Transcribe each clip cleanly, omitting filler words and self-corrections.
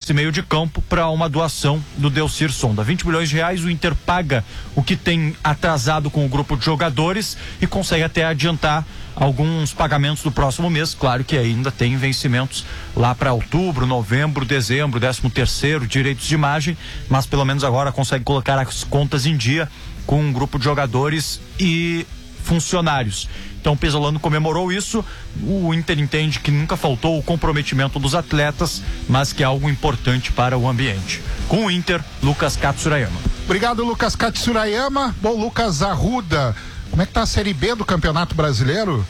este meio de campo para uma doação do Delcir Sonda. 20 milhões de reais, o Inter paga o que tem atrasado com o grupo de jogadores e consegue até adiantar alguns pagamentos do próximo mês. Claro que ainda tem vencimentos lá para outubro, novembro, dezembro, 13º, direitos de imagem, mas pelo menos agora consegue colocar as contas em dia com um grupo de jogadores e funcionários. Então o Pesolano comemorou isso. O Inter entende que nunca faltou o comprometimento dos atletas, mas que é algo importante para o ambiente. Com o Inter, Lucas Katsurayama. Obrigado, Lucas Katsurayama. Bom, Lucas Arruda, como é que tá a Série B do Campeonato Brasileiro?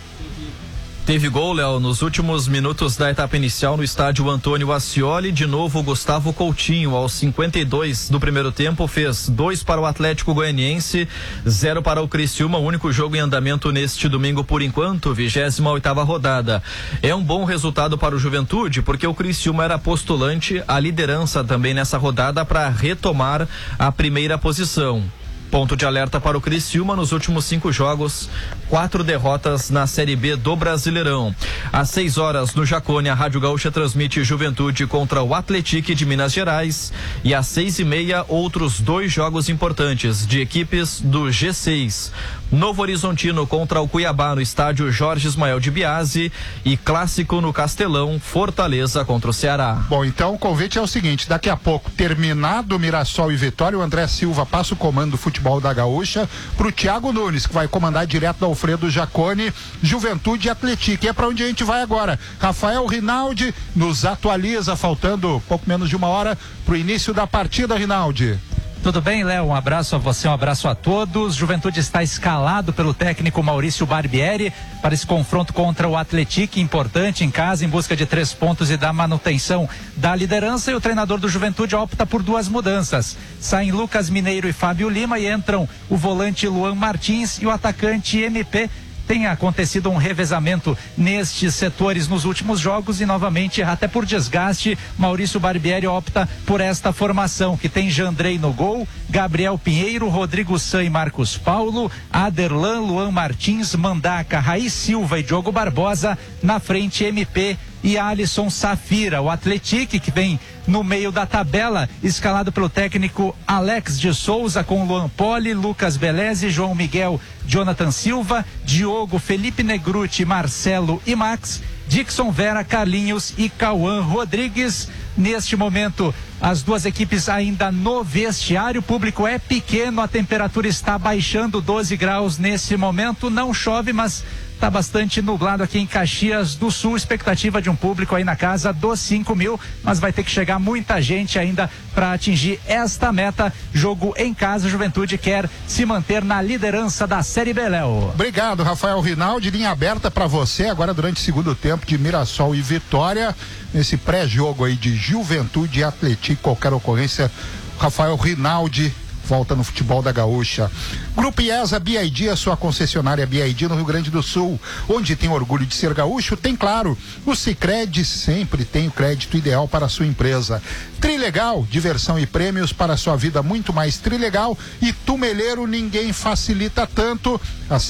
Teve gol, Léo, nos últimos minutos da etapa inicial no estádio Antônio Ascioli. De novo, Gustavo Coutinho, aos 52 do primeiro tempo, fez 2 para o Atlético Goianiense, 0 para o Criciúma, o único jogo em andamento neste domingo por enquanto, 28ª rodada. É um bom resultado para o Juventude, porque o Criciúma era postulante à liderança também nessa rodada para retomar a primeira posição. Ponto de alerta para o Criciúma: nos últimos 5 jogos, 4 derrotas na Série B do Brasileirão. Às 6 horas no Jacone, a Rádio Gaúcha transmite Juventude contra o Atlético de Minas Gerais, e às 6h30 outros 2 jogos importantes de equipes do G6. Novo Horizontino contra o Cuiabá no estádio Jorge Ismael de Biasi, e clássico no Castelão, Fortaleza contra o Ceará. Bom, então o convite é o seguinte: daqui a pouco, terminado Mirassol e Vitória, o André Silva passa o comando do futebol da Gaúcha pro Thiago Nunes, que vai comandar direto do Alfredo Jaconi, Juventude e Atlético. E é para onde a gente vai agora. Rafael Rinaldi nos atualiza, faltando pouco menos de 1 hora pro início da partida. Rinaldi. Tudo bem, Léo? Um abraço a você, um abraço a todos. Juventude está escalado pelo técnico Maurício Barbieri para esse confronto contra o Atlético, importante em casa, em busca de 3 pontos e da manutenção da liderança. E o treinador do Juventude opta por 2 mudanças. Saem Lucas Mineiro e Fábio Lima e entram o volante Luan Martins e o atacante MP. Tem acontecido um revezamento nestes setores nos últimos jogos e novamente, até por desgaste, Maurício Barbieri opta por esta formação, que tem Jandrei no gol, Gabriel Pinheiro, Rodrigo San e Marcos Paulo, Aderlan, Luan Martins, Mandaca, Raí Silva e Diogo Barbosa, na frente MP e Alisson Safira. O Atlético, que vem no meio da tabela, escalado pelo técnico Alex de Souza, com Luan Poli, Lucas Beleze, João Miguel, Jonathan Silva, Diogo, Felipe Negruti, Marcelo e Max, Dixon Vera, Carlinhos e Cauã Rodrigues. Neste momento, as 2 equipes ainda no vestiário, o público é pequeno, a temperatura está baixando 12 graus nesse momento, não chove, mas está bastante nublado aqui em Caxias do Sul. Expectativa de um público aí na casa dos 5.000, mas vai ter que chegar muita gente ainda para atingir esta meta. Jogo em casa, Juventude quer se manter na liderança da Série B, Léo. Obrigado, Rafael Rinaldi. Linha aberta para você agora durante o segundo tempo de Mirassol e Vitória, nesse pré-jogo aí de Juventude e Atlético. Qualquer ocorrência, Rafael Rinaldi volta no futebol da Gaúcha. Grupo IESA BID, a sua concessionária BID no Rio Grande do Sul, onde tem orgulho de ser gaúcho, tem, claro, o Sicredi sempre tem o crédito ideal para a sua empresa. Trilegal, diversão e prêmios para a sua vida muito mais trilegal. E Tumeleiro, ninguém facilita tanto. Às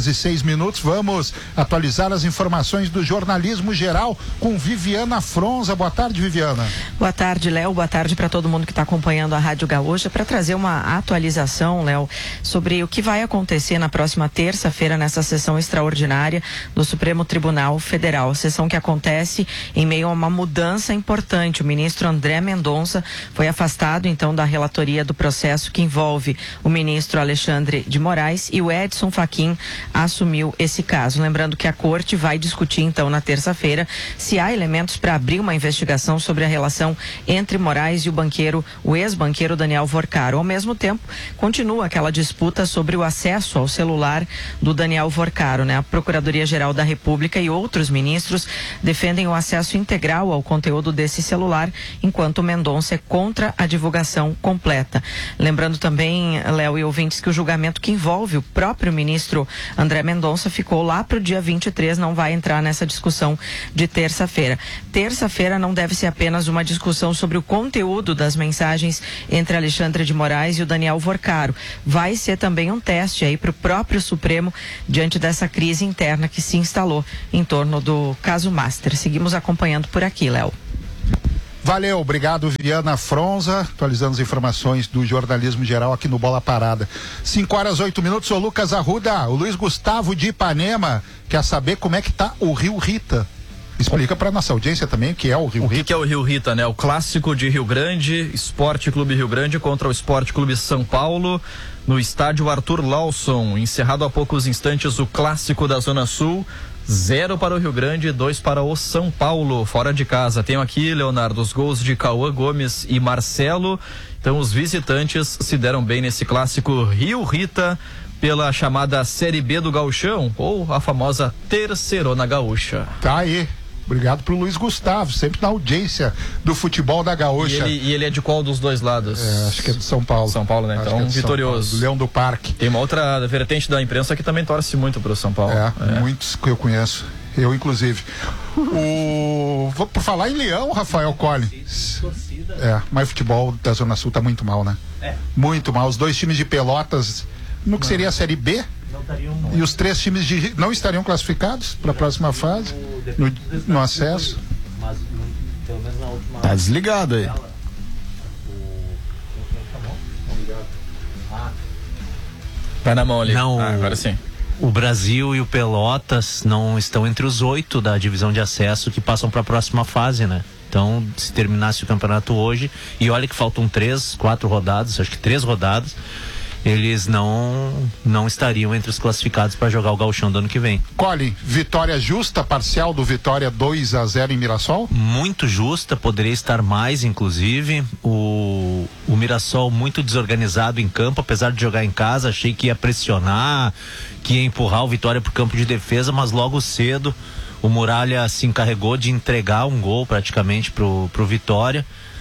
5h06, vamos atualizar as informações do jornalismo geral com Viviana Fronza. Boa tarde, Viviana. Boa tarde, Léo. Boa tarde para todo mundo que está acompanhando a Rádio Gaúcha, para trazer uma atualização, Léo, sobre o que vai acontecer na próxima terça-feira nessa sessão extraordinária do Supremo Tribunal Federal. Sessão que acontece em meio a uma mudança importante. O ministro André Mendonça foi afastado, então, da relatoria do processo que envolve o ministro Alexandre de Moraes, e o Edson Fachin assumiu esse caso. Lembrando que a corte vai discutir, então, na terça-feira, se há elementos para abrir uma investigação sobre a relação entre Moraes e o ex-banqueiro Daniel Vorcaro. Ao mesmo tempo, continua aquela disputa sobre o acesso ao celular do Daniel Vorcaro, né? A Procuradoria-Geral da República e outros ministros defendem o acesso integral ao conteúdo desse celular, enquanto Mendonça é contra a divulgação completa. Lembrando também, Léo e ouvintes, que o julgamento que envolve o próprio ministro André Mendonça ficou lá para o dia 23, não vai entrar nessa discussão de terça-feira. Terça-feira não deve ser apenas uma discussão sobre o conteúdo das mensagens entre Alexandre de Moraes e o Daniel Vorcaro. Vai ser também um teste aí para o próprio Supremo diante dessa crise interna que se instalou em torno do caso Master. Seguimos acompanhando por aqui, Léo. Valeu, obrigado, Viana Fronza, atualizando as informações do jornalismo geral aqui no Bola Parada. 5h08. Ô Lucas Arruda, o Luiz Gustavo de Ipanema quer saber como é que tá o Rio Rita. Explica para nossa audiência também o que é o Rio Rita. O que é o Rio Rita, né? O clássico de Rio Grande, Esporte Clube Rio Grande contra o Esporte Clube São Paulo, no estádio Arthur Lawson. Encerrado há poucos instantes o clássico da Zona Sul. 0 para o Rio Grande, 2 para o São Paulo, fora de casa. Tenho aqui, Leonardo, os gols de Cauã Gomes e Marcelo. Então os visitantes se deram bem nesse clássico Rio Rita, pela chamada Série B do Gauchão, ou a famosa Terceirona Gaúcha. Tá aí. Obrigado pro Luiz Gustavo, sempre na audiência do futebol da Gaúcha. E ele é de qual dos dois lados? Acho que é do São Paulo. São Paulo, né? Acho então, que é vitorioso. Do Leão do Parque. Tem uma outra vertente da imprensa que também torce muito pro São Paulo. Muitos que eu conheço. Eu, inclusive. Por falar em Leão, Rafael Collins. Mas o futebol da Zona Sul tá muito mal, né? Muito mal. Os dois times de Pelotas, no que seria a Série B, e os 3 times de não estariam classificados para a próxima fase, no acesso. Mas pelo menos na última. Tá desligado aí. Tá na mão ali. Não, agora sim. O Brasil e o Pelotas não estão entre os 8 da divisão de acesso que passam para a próxima fase, né? Então, se terminasse o campeonato hoje, e olha que faltam 3, 4 rodadas, acho que 3 rodadas, eles não estariam entre os classificados para jogar o Gauchão do ano que vem. Colin, vitória justa, parcial do Vitória 2-0 em Mirassol? Muito justa, poderia estar mais, inclusive. O Mirassol muito desorganizado em campo, apesar de jogar em casa, achei que ia pressionar, que ia empurrar o Vitória para o campo de defesa, mas logo cedo o Muralha se encarregou de entregar um gol praticamente pro Vitória,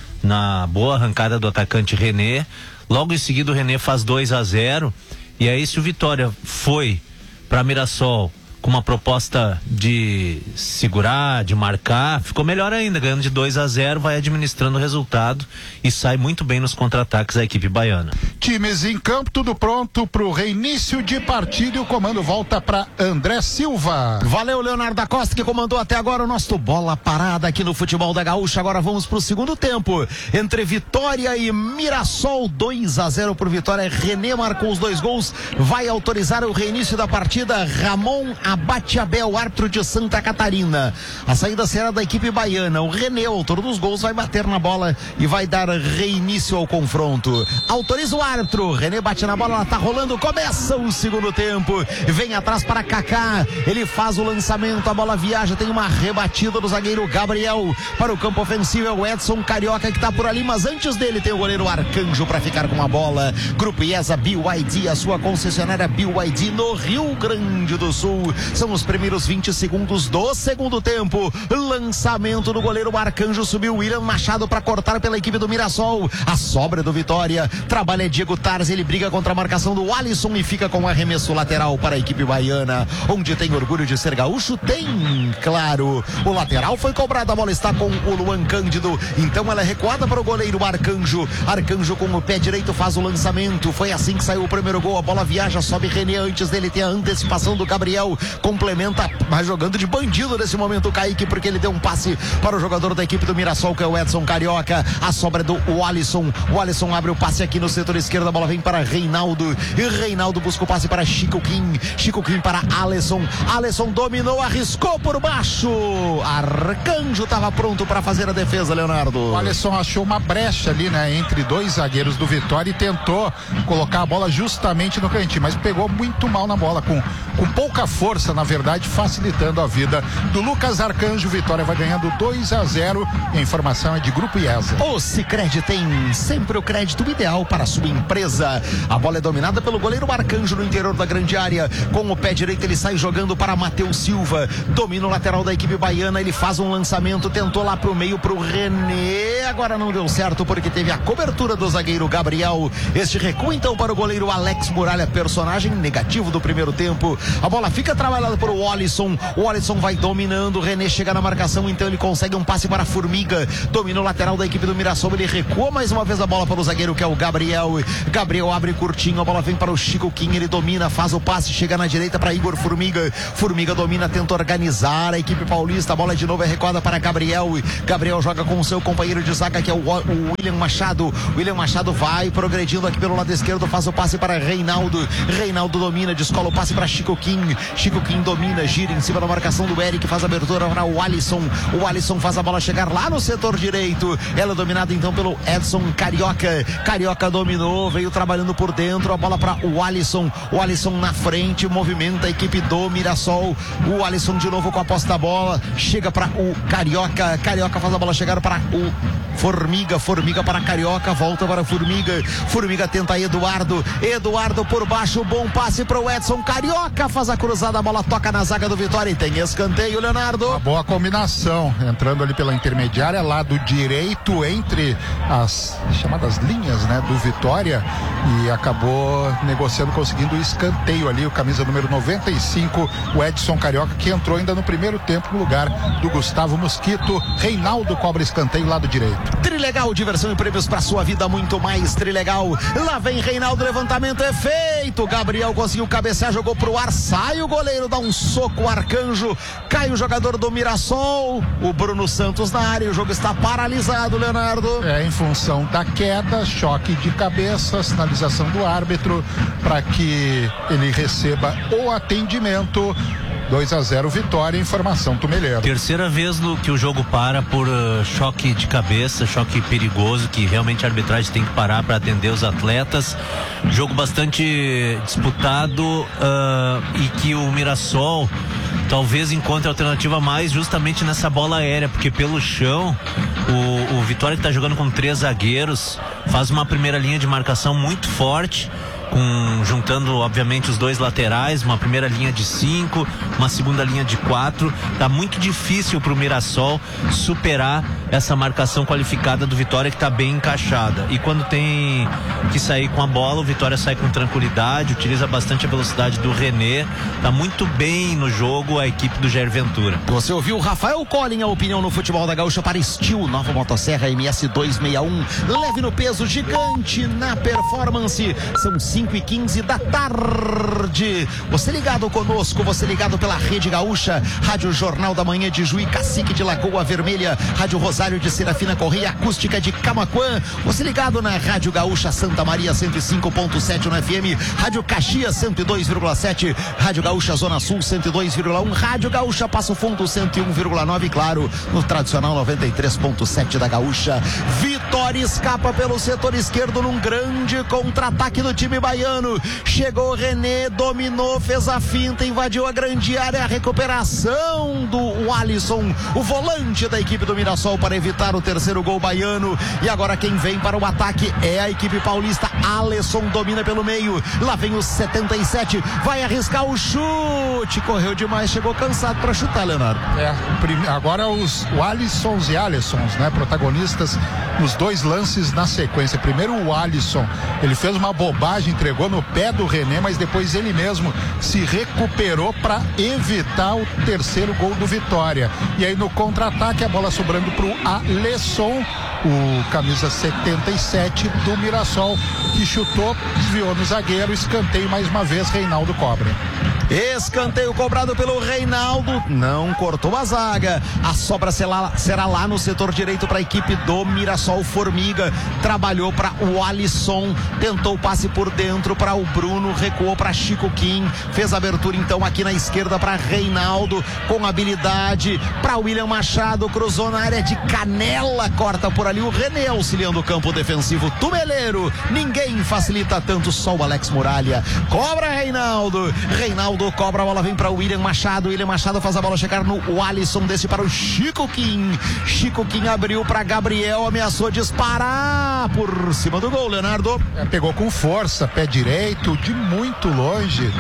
na boa arrancada do atacante René. Logo em seguida o René faz 2-0, e aí se o Vitória foi para Mirassol com uma proposta de segurar, de marcar, ficou melhor ainda, ganhando de 2-0, vai administrando o resultado e sai muito bem nos contra-ataques a equipe baiana. Times em campo, tudo pronto pro reinício de partida, e o comando volta para André Silva. Valeu, Leonardo da Costa, que comandou até agora o nosso Bola Parada aqui no Futebol da Gaúcha. Agora vamos pro segundo tempo, entre Vitória e Mirassol. 2-0 pro Vitória. René marcou os 2 gols, vai autorizar o reinício da partida. Ramon Abatiabel, árbitro de Santa Catarina. A saída será da equipe baiana. O René, autor dos gols, vai bater na bola e vai dar reinício ao confronto. Autoriza o árbitro. René bate na bola, ela tá rolando. Começa o segundo tempo. Vem atrás para Kaká. Ele faz o lançamento, a bola viaja. Tem uma rebatida do zagueiro Gabriel para o campo ofensivo. É o Edson Carioca que tá por ali, mas antes dele tem o goleiro Arcanjo para ficar com a bola. Grupo IESA BYD, a sua concessionária BYD no Rio Grande do Sul. São os primeiros 20 segundos do segundo tempo. Lançamento do goleiro Arcanjo, subiu o William Machado para cortar pela equipe do Mirassol. A sobra do Vitória. Trabalha Diego Tarzi, ele briga contra a marcação do Alisson e fica com o arremesso lateral para a equipe baiana. Onde tem orgulho de ser gaúcho? Tem, claro. O lateral foi cobrado, a bola está com o Luan Cândido. Então ela é recuada para o goleiro Arcanjo. Arcanjo com o pé direito faz o lançamento. Foi assim que saiu o primeiro gol. A bola viaja, sobe René, antes dele tem a antecipação do Gabriel. Complementa, mas jogando de bandido nesse momento o Kaique, porque ele deu um passe para o jogador da equipe do Mirassol, que é o Edson Carioca. A sobra do Alisson. O Alisson abre o passe aqui no setor esquerdo, a bola vem para Reinaldo. E Reinaldo busca o passe para Chico Kim. Chico Kim para Alisson. Alisson dominou, arriscou por baixo. Arcanjo estava pronto para fazer a defesa, Leonardo. O Alisson achou uma brecha ali, né, entre 2 zagueiros do Vitória e tentou colocar a bola justamente no cantinho, mas pegou muito mal na bola, com pouca força, na verdade, facilitando a vida do Lucas Arcanjo. Vitória vai ganhando 2-0, e a informação é de Grupo IESA. O Sicredi tem sempre o crédito ideal para a sua empresa. A bola é dominada pelo goleiro Arcanjo no interior da grande área. Com o pé direito ele sai jogando para Matheus Silva. Domina o lateral da equipe baiana, ele faz um lançamento, tentou lá pro meio pro René. Agora não deu certo porque teve a cobertura do zagueiro Gabriel. Este recua então para o goleiro Alex Muralha, personagem negativo do primeiro tempo. A bola fica atrás trabalhado por o Alisson vai dominando, o René chega na marcação, então ele consegue um passe para a Formiga, domina o lateral da equipe do Mirassol, ele recua mais uma vez a bola para o zagueiro que é o Gabriel abre curtinho, a bola vem para o Chico Kim, ele domina, faz o passe, chega na direita para Igor Formiga domina, tenta organizar a equipe paulista, a bola de novo é recuada para Gabriel joga com o seu companheiro de zaga que é o William Machado vai progredindo aqui pelo lado esquerdo, faz o passe para Reinaldo domina, descola o passe para Chico Kim domina, gira em cima da marcação do Eric, faz a abertura para o Alisson faz a bola chegar lá no setor direito, ela é dominada então pelo Edson Carioca dominou, veio trabalhando por dentro, a bola para o Alisson na frente, movimenta a equipe do Mirassol, o Alisson de novo com a posse da bola, chega para o Carioca faz a bola chegar para o Formiga para Carioca, volta para Formiga tenta Eduardo por baixo, bom passe para o Edson, Carioca faz a cruzada, a bola toca na zaga do Vitória e tem escanteio, Leonardo. Uma boa combinação, entrando ali pela intermediária, lado direito entre as chamadas linhas, né, do Vitória, e acabou negociando, conseguindo o escanteio ali, o camisa número 95, o Edson Carioca, que entrou ainda no primeiro tempo no lugar do Gustavo Mosquito. Reinaldo cobra escanteio, lado direito. Trilegal, diversão e prêmios pra sua vida, muito mais Trilegal. Lá vem Reinaldo, levantamento é feito, Gabriel conseguiu cabecear, jogou pro ar, sai o goleiro, dá um soco, o Arcanjo, cai o jogador do Mirassol, o Bruno Santos na área, o jogo está paralisado, Leonardo. Em função da queda, choque de cabeça, sinalização do árbitro para que ele receba o atendimento. 2-0 Vitória, informação Tumeleiro. Terceira vez que o jogo para por choque de cabeça, choque perigoso, que realmente a arbitragem tem que parar para atender os atletas. Jogo bastante disputado e que o Mirassol talvez encontre a alternativa mais justamente nessa bola aérea, porque pelo chão o Vitória, que está jogando com 3 zagueiros, faz uma primeira linha de marcação muito forte, juntando obviamente os 2 laterais, uma primeira linha de 5, uma segunda linha de 4. Tá muito difícil pro Mirassol superar essa marcação qualificada do Vitória, que tá bem encaixada, e quando tem que sair com a bola, o Vitória sai com tranquilidade, utiliza bastante a velocidade do René, tá muito bem no jogo a equipe do Jair Ventura. Você ouviu Rafael Collin, a opinião no futebol da Gaúcha para Steel, nova motosserra MS 261, leve no peso, gigante na performance. São 5h15 da tarde. Você ligado conosco, você ligado pela Rede Gaúcha, Rádio Jornal da Manhã de Juí, Cacique de Lagoa Vermelha, Rádio Rosário de Serafina Correia, Acústica de Camaquã. Você ligado na Rádio Gaúcha Santa Maria 105.7 no FM, Rádio Caxias 102,7, Rádio Gaúcha Zona Sul 102,1, Rádio Gaúcha Passo Fundo 101,9, claro, no tradicional 93.7 da Gaúcha. Vitória escapa pelo setor esquerdo num grande contra-ataque do time baiano. Chegou René, dominou, fez a finta, invadiu a grande área, a recuperação do Alisson, o volante da equipe do Mirassol, para evitar o terceiro gol baiano. E agora quem vem para o ataque é a equipe paulista. Alisson domina pelo meio, lá vem o 77, vai arriscar o chute, correu demais, chegou cansado para chutar, Leonardo. Agora o Alissons e Alissons, né, protagonistas nos 2 lances na sequência. Primeiro o Alisson, ele fez uma bobagem, entregou no pé do René, mas depois ele mesmo se recuperou para evitar o terceiro gol do Vitória. E aí no contra-ataque, a bola sobrando pro Alisson, o camisa 77 do Mirassol, que chutou, desviou no zagueiro, escanteio mais uma vez, Reinaldo cobra. Escanteio cobrado pelo Reinaldo, não cortou a zaga. A sobra será lá no setor direito para a equipe do Mirassol. Formiga trabalhou para o Alisson, tentou o passe por dentro para o Bruno, recuou para Chico Kim, fez a abertura então aqui na esquerda para Reinaldo, com habilidade para William Machado, cruzou na área de canela, corta por ali o René, auxiliando o campo defensivo Tumeleiro. Ninguém facilita tanto, só o Alex Muralha. Cobra Reinaldo cobra, a bola vem para o William Machado faz a bola chegar no Alisson, desce para o Chico Kim abriu para Gabriel, ameaçou disparar por cima do gol, Leonardo. Pegou com força, pé direito, de muito longe,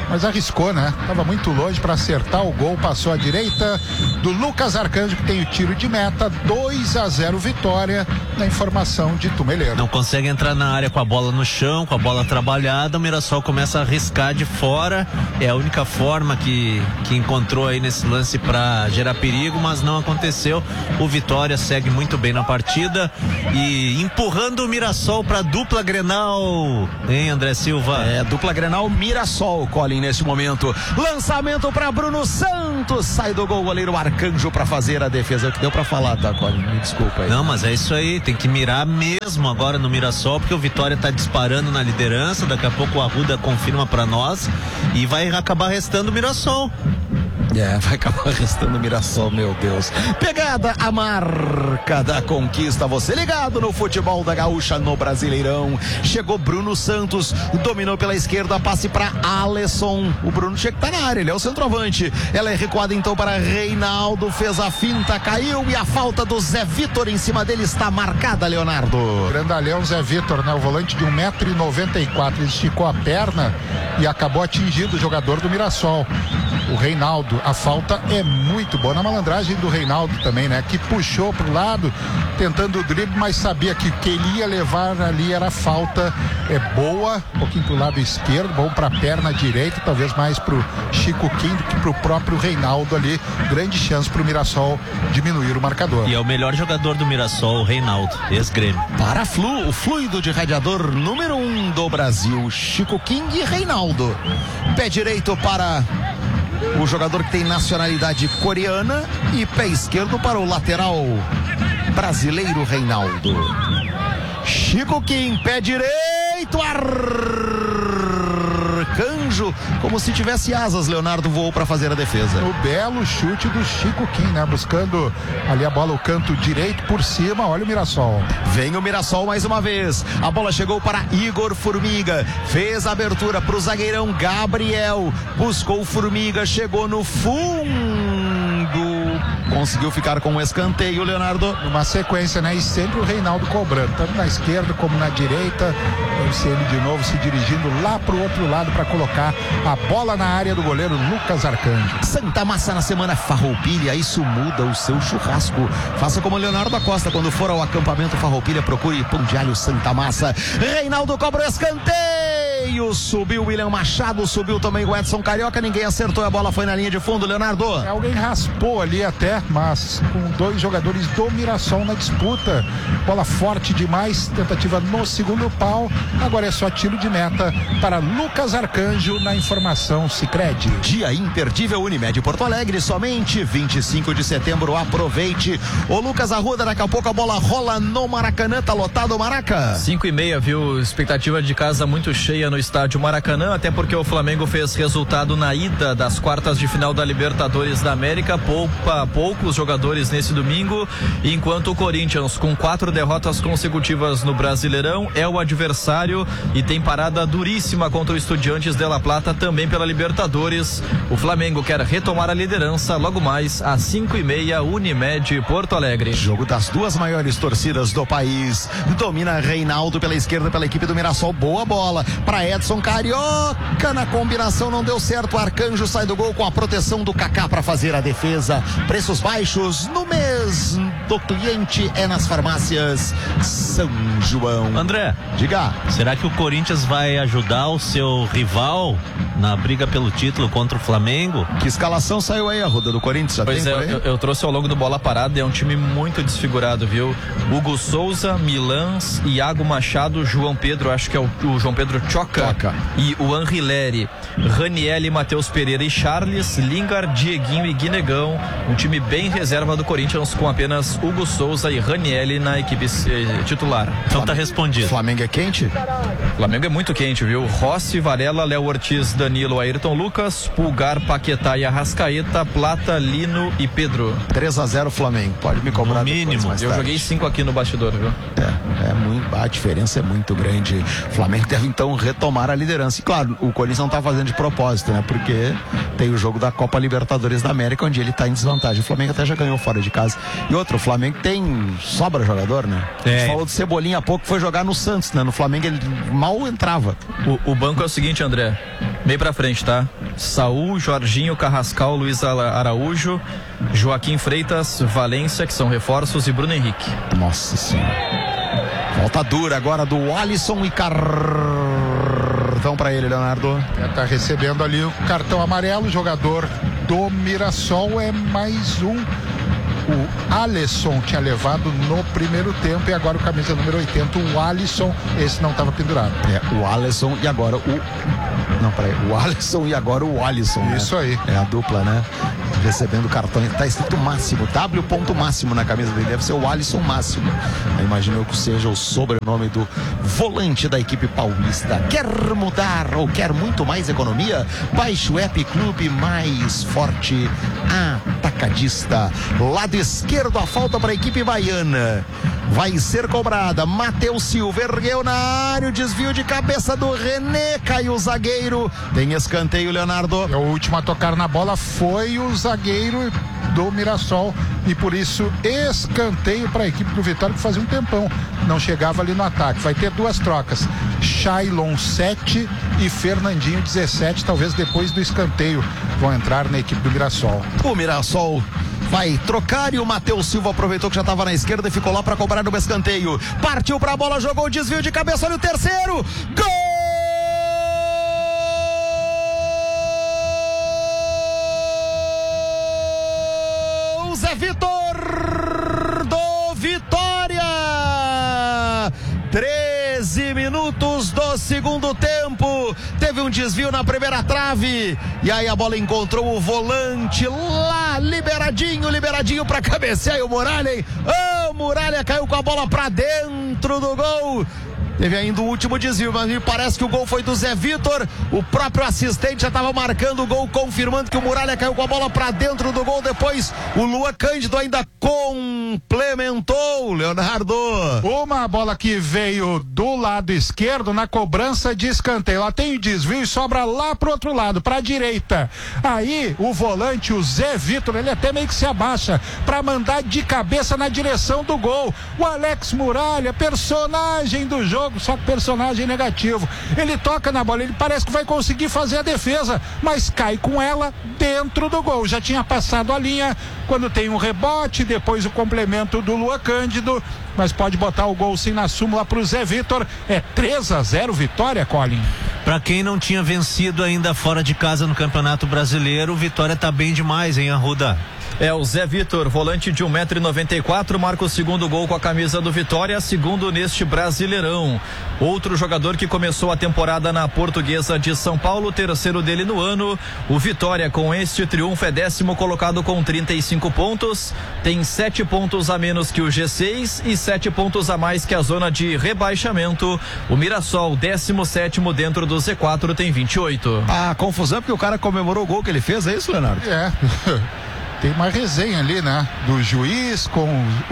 mas arriscou, né? Tava muito longe para acertar o gol, passou à direita do Lucas Arcanjo, que tem o tiro de meta. 2-0 vitória, na informação de Tumeleiro. Não consegue entrar na área com a bola no chão, com a bola trabalhada, o Mirassol começa a arriscar de fora, é a única forma que encontrou aí nesse lance para gerar perigo, mas não aconteceu. O Vitória segue muito bem na partida e empurrando o Mirassol para dupla Grenal, hein, André Silva? Dupla Grenal Mirassol, Colin, neste momento. Lançamento para Bruno Santos, sai do gol, goleiro Arcanjo para fazer a defesa. É o que deu para falar, tá, Colin? Me desculpa aí. Não, mas é isso aí, tem que mirar mesmo agora no Mirassol, porque o Vitória tá disparando na liderança, daqui a pouco o Arruda confirma para nós e vai acabar restando o Mirassol. Vai acabar restando o Mirassol, meu Deus. Pegada a marca da conquista. Você ligado no futebol da Gaúcha no Brasileirão. Chegou Bruno Santos, dominou pela esquerda, passe para Alisson. O Bruno chega que tá na área, ele é o centroavante. Ela é recuada então para Reinaldo, fez a finta, caiu e a falta do Zé Vitor em cima dele está marcada, Leonardo. Grandalhão Zé Vitor, né? O volante de 1,94 m. Ele esticou a perna e acabou atingindo o jogador do Mirassol, o Reinaldo. A falta é muito boa na malandragem do Reinaldo também, né? Que puxou pro lado, tentando o drible, mas sabia que o que ele ia levar ali era falta. É boa, um pouquinho pro lado esquerdo, bom pra perna direita, talvez mais pro Chico Kim do que pro próprio Reinaldo ali. Grande chance pro Mirassol diminuir o marcador. E é o melhor jogador do Mirassol, o Reinaldo, ex-Grêmio. Para o fluido de radiador número 1 do Brasil, Chico King e Reinaldo. Pé direito para o jogador que tem nacionalidade coreana e pé esquerdo para o lateral brasileiro Reinaldo. Chico Kim, pé direito, Arcanjo, como se tivesse asas, Leonardo voou para fazer a defesa. O belo chute do Chico Kim, né? Buscando ali a bola, o canto direito por cima. Olha o Mirassol. Vem o Mirassol mais uma vez. A bola chegou para Igor Formiga. Fez a abertura para o zagueirão Gabriel. Buscou o Formiga, chegou no fundo. Conseguiu ficar com um escanteio, Leonardo. Uma sequência, né? E sempre o Reinaldo cobrando, tanto na esquerda como na direita. Deve ser ele de novo se dirigindo lá pro outro lado para colocar a bola na área do goleiro Lucas Arcanjo. Santa Massa na semana Farroupilha, isso muda o seu churrasco. Faça como Leonardo da Costa, quando for ao acampamento Farroupilha, procure pão de alho Santa Massa. Reinaldo cobra o escanteio. Subiu o William Machado, subiu também o Edson Carioca, ninguém acertou, a bola foi na linha de fundo, Leonardo. Alguém raspou ali até, mas com dois jogadores do Mirassol na disputa. Bola forte demais, tentativa no segundo pau. Agora é só tiro de meta para Lucas Arcanjo na informação Sicredi. Dia imperdível Unimed Porto Alegre, somente 25 de setembro, aproveite. O Lucas Arruda, daqui a pouco a bola rola no Maracanã, tá lotado o Maraca. 5:30, viu? Expectativa de casa muito cheia no estádio Maracanã, até porque o Flamengo fez resultado na ida das quartas de final da Libertadores da América, poupa poucos jogadores nesse domingo, enquanto o Corinthians, com 4 derrotas consecutivas no Brasileirão, é o adversário e tem parada duríssima contra o Estudiantes de La Plata, também pela Libertadores. O Flamengo quer retomar a liderança logo mais às 5:30, Unimed Porto Alegre. Jogo das duas maiores torcidas do país. Domina Reinaldo pela esquerda, pela equipe do Mirassol. Boa bola para Edson Carioca. Na combinação não deu certo. O Arcanjo sai do gol com a proteção do Kaká para fazer a defesa. Preços baixos no mês do cliente é nas farmácias São João. André, diga. Será que o Corinthians vai ajudar o seu rival na briga pelo título contra o Flamengo? Que escalação saiu aí, a roda do Corinthians? Já pois tem eu trouxe ao longo do Bola Parada, é um time muito desfigurado, viu? Hugo Souza, Milans, Iago Machado, João Pedro, acho que é o João Pedro Choca. E o Anrileri, Ranielli, Matheus Pereira e Charles, Lingard, Dieguinho e Guinegão. Um time bem reserva do Corinthians, com apenas Hugo Souza e Ranielli na equipe titular. Então tá respondido. Flamengo é quente? Flamengo é muito quente, viu? Rossi, Varela, Léo Ortiz, Danilo, Ayrton Lucas, Pulgar, Paquetá e Arrascaeta, Plata, Lino e Pedro. 3-0 Flamengo, pode me cobrar no mínimo. Eu joguei 5 aqui no bastidor, viu? É muito, a diferença é muito grande. O Flamengo deve então retomar a liderança. E claro, o Corinthians não tá fazendo de propósito, né? Porque tem o jogo da Copa Libertadores da América, onde ele tá em desvantagem. O Flamengo até já ganhou fora de casa. E outro, o Flamengo sobra jogador, né? A gente falou do Cebolinha há pouco, foi jogar no Santos, né? No Flamengo ele mal entrava. O banco é o seguinte, André: Meio pra frente, tá? Saul, Jorginho, Carrascal, Luiz Araújo, Joaquim Freitas, Valência, que são reforços, e Bruno Henrique. Nossa senhora. Volta dura agora do Alisson e cartão pra ele, Leonardo. Tá recebendo ali o cartão amarelo. O jogador do Mirassol é mais um. O Alisson tinha levado no primeiro tempo e agora o camisa número 80, o Alisson, esse não estava pendurado. O Alisson e agora o... Não, peraí, o Alisson e agora o Alisson. Isso, né? Aí. É a dupla, né? Recebendo cartão, tá escrito Máximo, W. Máximo na camisa dele, deve ser o Alisson Máximo. Eu imagino que seja o sobrenome do volante da equipe paulista. Quer mudar ou quer muito mais economia? Baixe o app Clube Mais Forte Atacadista. Lado esquerdo, a falta para a equipe baiana. Vai ser cobrada. Matheus Silva ergueu na área, o desvio de cabeça do René, caiu o zagueiro. Tem escanteio, Leonardo. O último a tocar na bola foi o zagueiro do Mirassol e por isso escanteio para a equipe do Vitória, que fazia um tempão não chegava ali no ataque. Vai ter duas trocas, Shailon 7 e Fernandinho 17, talvez depois do escanteio vão entrar na equipe do Mirassol. O Mirassol vai trocar e o Matheus Silva aproveitou que já estava na esquerda e ficou lá para cobrar no escanteio. Partiu para a bola, jogou o desvio de cabeça, olha o terceiro. Gol! Zé Vitor do Vitória. 13 minutos do segundo tempo. Teve um desvio na primeira trave e aí a bola encontrou o volante lá, liberadinho pra cabecear, e o Muralha, hein? O Muralha caiu com a bola pra dentro do gol. Teve ainda o último desvio, mas me parece que o gol foi do Zé Vitor. O próprio assistente já estava marcando o gol, confirmando que o Muralha caiu com a bola para dentro do gol. Depois o Luan Cândido ainda complementou, Leonardo. Uma bola que veio do lado esquerdo na cobrança de escanteio. Lá tem o desvio e sobra lá pro outro lado, pra direita. Aí o volante, o Zé Vitor, ele até meio que se abaixa para mandar de cabeça na direção do gol. O Alex Muralha, personagem do jogo, só que personagem negativo. Ele toca na bola, ele parece que vai conseguir fazer a defesa, mas cai com ela dentro do gol. Já tinha passado a linha quando tem um rebote, depois o complemento do Luan Cândido, mas pode botar o gol sim na súmula pro Zé Vitor. É 3-0 Vitória, Colin. Pra quem não tinha vencido ainda fora de casa no Campeonato Brasileiro, o Vitória tá bem demais, hein, Arruda? É o Zé Vitor, volante de 1,94 m, marca o segundo gol com a camisa do Vitória, segundo neste Brasileirão. Outro jogador que começou a temporada na Portuguesa de São Paulo, terceiro dele no ano. O Vitória, com este triunfo, é 10º colocado com 35 pontos, tem 7 pontos a menos que o G6 e 7 pontos a mais que a zona de rebaixamento. O Mirassol, 17º dentro do Z4, tem 28. A confusão é porque o cara comemorou o gol que ele fez, é isso, Leonardo? É. Tem uma resenha ali, né? Do juiz com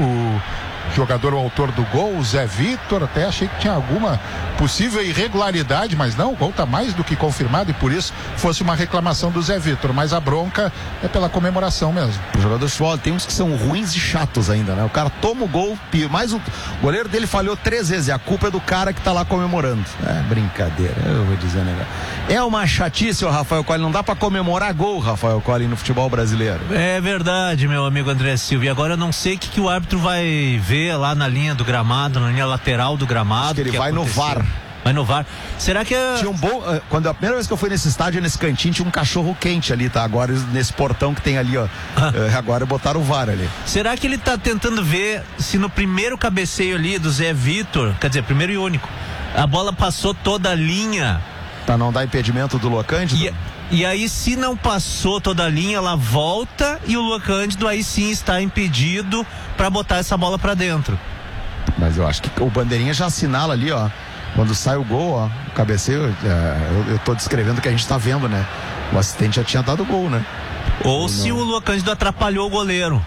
o jogador, o autor do gol, o Zé Vitor. Até achei que tinha alguma possível irregularidade, mas não, o gol tá mais do que confirmado e por isso fosse uma reclamação do Zé Vitor, mas a bronca é pela comemoração mesmo. O jogador de futebol tem uns que são ruins e chatos ainda, né? O cara toma o gol, mais o goleiro dele falhou 3 vezes, e a culpa é do cara que tá lá comemorando. É brincadeira, eu vou dizer, né? É uma chatice, o Rafael Colli, não dá pra comemorar gol, Rafael Colli, no futebol brasileiro. É verdade, meu amigo André Silva, e agora eu não sei o que o árbitro vai ver lá na linha do gramado, na linha lateral do gramado. Acho que ele vai aconteceu. no VAR. Vai no VAR. Será que tinha um bom, quando a primeira vez que eu fui nesse estádio, nesse cantinho, tinha um cachorro quente ali, tá? Agora nesse portão que tem ali, ó. Agora botaram o VAR ali. Será que ele tá tentando ver se no primeiro cabeceio ali do Zé Vitor, quer dizer, primeiro e único, a bola passou toda a linha pra não dar impedimento do Luan Cândido? E aí, se não passou toda a linha, ela volta e o Luan Cândido aí sim está impedido para botar essa bola para dentro. Mas eu acho que o bandeirinha já assinala ali, ó. Quando sai o gol, ó, o cabeceio, eu tô descrevendo o que a gente tá vendo, né? O assistente já tinha dado o gol, né? Ou se o Luan Cândido atrapalhou o goleiro.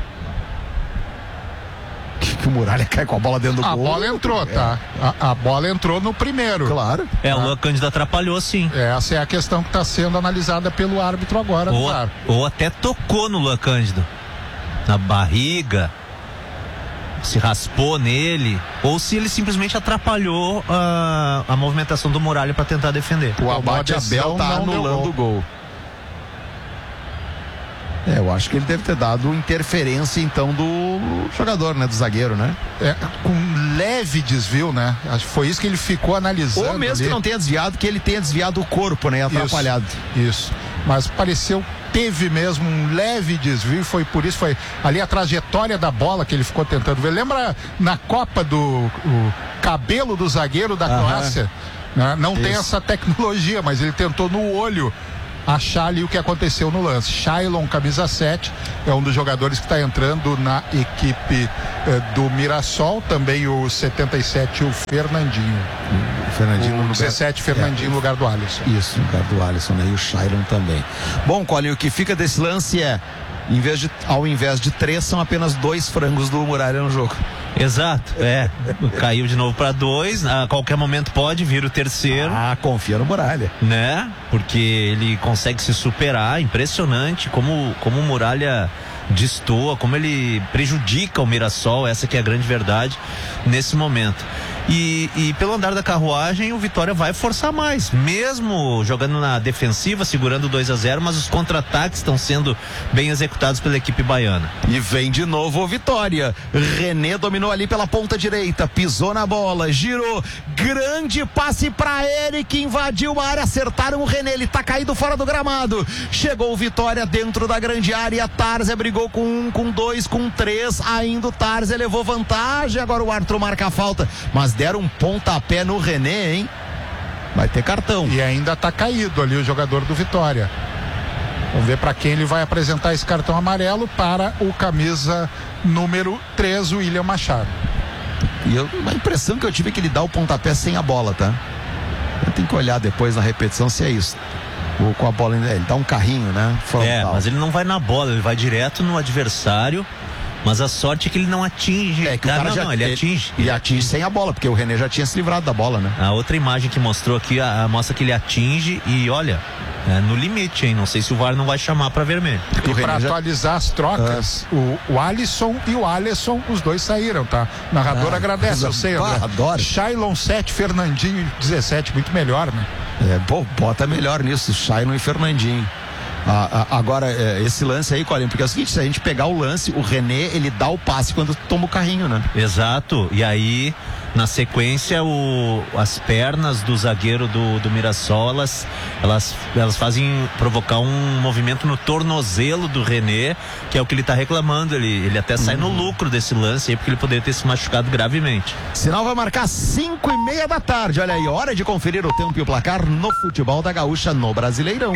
Que o Muralha cai com a bola dentro do gol. A bola entrou, tá? A bola entrou no primeiro. Claro. O Luan Cândido atrapalhou, sim. Essa é a questão que está sendo analisada pelo árbitro agora. Ou até tocou no Luan Cândido. Na barriga. se raspou nele ou se ele simplesmente atrapalhou a movimentação do Muralha para tentar defender. O Abate Abel tá anulando o gol. Eu acho que ele deve ter dado interferência então do jogador, né, do zagueiro, né? Com leve desvio, né? Acho que foi isso que ele ficou analisando. Ou mesmo ali, que não tenha desviado, que ele tenha desviado o corpo, né, atrapalhado. Isso. Mas pareceu, teve mesmo um leve desvio, foi por isso, foi ali a trajetória da bola que ele ficou tentando ver. Lembra na Copa o cabelo do zagueiro da Croácia? Né? Não tem essa tecnologia, mas ele tentou no olho achar ali o que aconteceu no lance. Shailon, camisa 7, é um dos jogadores que está entrando na equipe do Mirassol. Também o 77, o Fernandinho. Fernandinho o 17, Fernandinho no lugar do Alisson. Isso, no lugar do Alisson, né? E o Shailon também. Bom, Colin, o que fica desse lance é, ao invés de 3, são apenas 2 frangos do Muralha no jogo. Exato, caiu de novo para 2, a qualquer momento pode vir o terceiro. Confia no Muralha, né? Porque ele consegue se superar, impressionante como o Muralha destoa, como ele prejudica o Mirassol, essa que é a grande verdade nesse momento. E pelo andar da carruagem, o Vitória vai forçar mais, mesmo jogando na defensiva, segurando 2-0, mas os contra-ataques estão sendo bem executados pela equipe baiana. E vem de novo o Vitória. René dominou ali pela ponta direita, pisou na bola, girou, grande passe para ele que invadiu a área, acertaram o René, ele tá caído fora do gramado. Chegou o Vitória dentro da grande área, Tarzan brigou com 1, com 2, com 3, ainda o Tarzan levou vantagem, agora o árbitro marca a falta, mas deram um pontapé no René, hein? Vai ter cartão. E ainda tá caído ali o jogador do Vitória. Vamos ver para quem ele vai apresentar esse cartão amarelo. Para o camisa número 3, o William Machado. E a impressão que eu tive é que ele dá o pontapé sem a bola, tá? Eu tenho que olhar depois na repetição se é isso. Ou com a bola, ele dá um carrinho, né? Frontal. Mas ele não vai na bola, ele vai direto no adversário. Mas a sorte é que ele não atinge. Que o cara ele atinge. Ele atinge sem a bola, porque o René já tinha se livrado da bola, né? A outra imagem que mostrou aqui mostra que ele atinge e olha, no limite, hein? Não sei se o VAR não vai chamar para vermelho. E para atualizar as trocas, o Alisson e o Alisson, os dois saíram, tá? O narrador agradece, eu sei, André. Adoro. Shailon 7, Fernandinho 17, muito melhor, né? Bota melhor nisso, Shailon e Fernandinho. Agora, esse lance aí, Colin, porque é o seguinte, se a gente pegar o lance, o René, ele dá o passe quando toma o carrinho, né? Exato, e aí, na sequência, as pernas do zagueiro do Mirassol, elas fazem provocar um movimento no tornozelo do René, que é o que ele tá reclamando, ele até sai no lucro desse lance aí, porque ele poderia ter se machucado gravemente. Sinal vai marcar 5:30 da tarde, olha aí, hora de conferir o tempo e o placar no futebol da Gaúcha, no Brasileirão.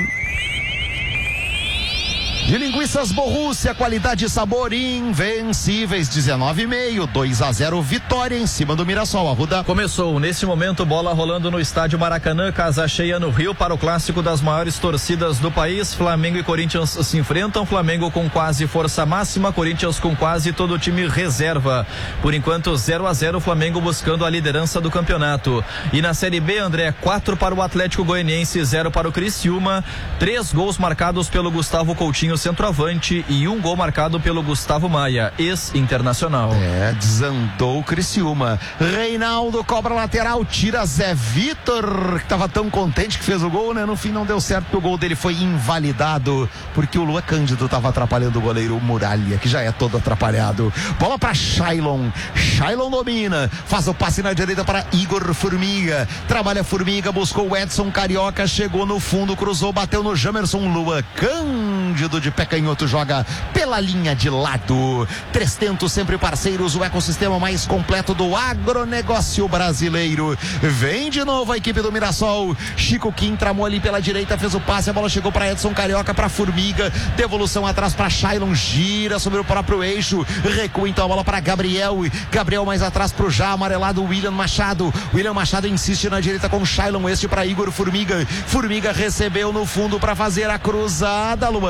De linguiças Borrússia, qualidade e sabor invencíveis, 19,5, 2-0, vitória em cima do Mirassol. Arruda. Começou, nesse momento, bola rolando no estádio Maracanã, casa cheia no Rio para o clássico das maiores torcidas do país. Flamengo e Corinthians se enfrentam, Flamengo com quase força máxima, Corinthians com quase todo o time reserva. Por enquanto, 0-0, Flamengo buscando a liderança do campeonato. E na Série B, André, 4 para o Atlético Goianiense, 0 para o Criciúma, 3 gols marcados pelo Gustavo Coutinho, centroavante, e 1 gol marcado pelo Gustavo Maia, ex-internacional. Desandou o Criciúma. Reinaldo cobra lateral, tira Zé Vitor, que estava tão contente que fez o gol, né? No fim não deu certo, porque o gol dele foi invalidado, porque o Lua Cândido estava atrapalhando o goleiro Muralha, que já é todo atrapalhado. Bola para Shailon. Shailon domina, faz o passe na direita para Igor Formiga. Trabalha Formiga, buscou o Edson Carioca, chegou no fundo, cruzou, bateu no Jamerson. Lua Cândido de pé canhoto joga pela linha de lado. 300 sempre parceiros, o ecossistema mais completo do agronegócio brasileiro. Vem de novo a equipe do Mirassol. Chico Kim tramou ali pela direita, fez o passe, a bola chegou para Edson Carioca, para Formiga, devolução atrás para Shailon, gira sobre o próprio eixo, recua então a bola para Gabriel mais atrás para o já amarelado William Machado. William Machado insiste na direita com Shailon, este para Igor Formiga. Formiga recebeu no fundo para fazer a cruzada. Luan Cândido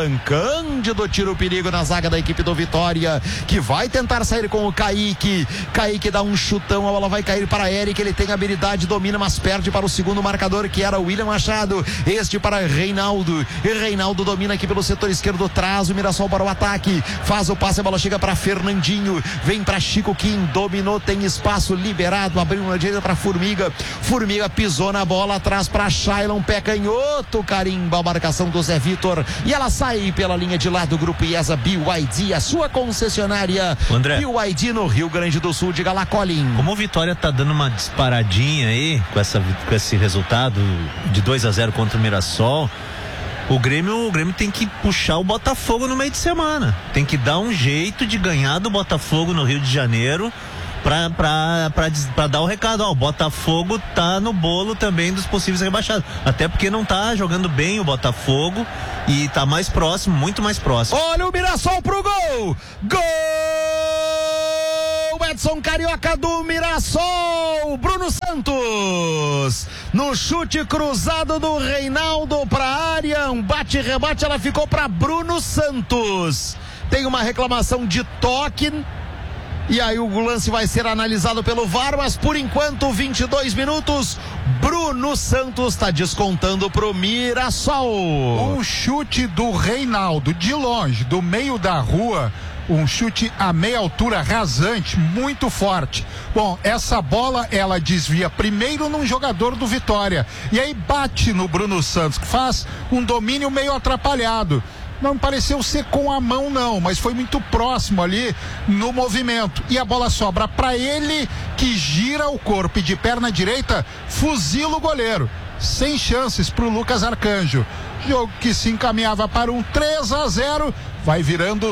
Cândido tira o perigo na zaga da equipe do Vitória, que vai tentar sair com o Kaique. Kaique dá um chutão, a bola vai cair para Eric, ele tem habilidade, domina, mas perde para o segundo marcador, que era o William Machado. Este para Reinaldo, e Reinaldo domina aqui pelo setor esquerdo, traz o Mirassol para o ataque, faz o passe, a bola chega para Fernandinho, vem para Chico Kim, dominou, tem espaço liberado, abriu na direita para Formiga pisou na bola, atrás para Shailon, pé canhoto, carimba a marcação do Zé Vitor, e ela sai pela linha de lá do Grupo IESA BYD, a sua concessionária BYD no Rio Grande do Sul. Diga lá, Colin. Como o Vitória tá dando uma disparadinha aí com esse resultado de 2-0 contra o Mirassol, o Grêmio tem que puxar o Botafogo no meio de semana, tem que dar um jeito de ganhar do Botafogo no Rio de Janeiro, pra dar o recado, ó, o Botafogo tá no bolo também dos possíveis rebaixados, até porque não tá jogando bem o Botafogo e tá mais próximo, muito mais próximo. Olha o Mirassol pro gol! Gol! Edson Carioca do Mirassol, Bruno Santos, no chute cruzado do Reinaldo pra área, um bate-rebate, ela ficou pra Bruno Santos. Tem uma reclamação de toque, e aí o lance vai ser analisado pelo VAR, mas por enquanto 22 minutos, Bruno Santos está descontando pro Mirassol. Um chute do Reinaldo de longe, do meio da rua, um chute a meia altura, rasante, muito forte. Bom, essa bola ela desvia primeiro num jogador do Vitória e aí bate no Bruno Santos, que faz um domínio meio atrapalhado. Não pareceu ser com a mão não, mas foi muito próximo ali no movimento. E a bola sobra para ele, que gira o corpo e de perna direita fuzila o goleiro. Sem chances para o Lucas Arcanjo. Jogo que se encaminhava para um 3-0, vai virando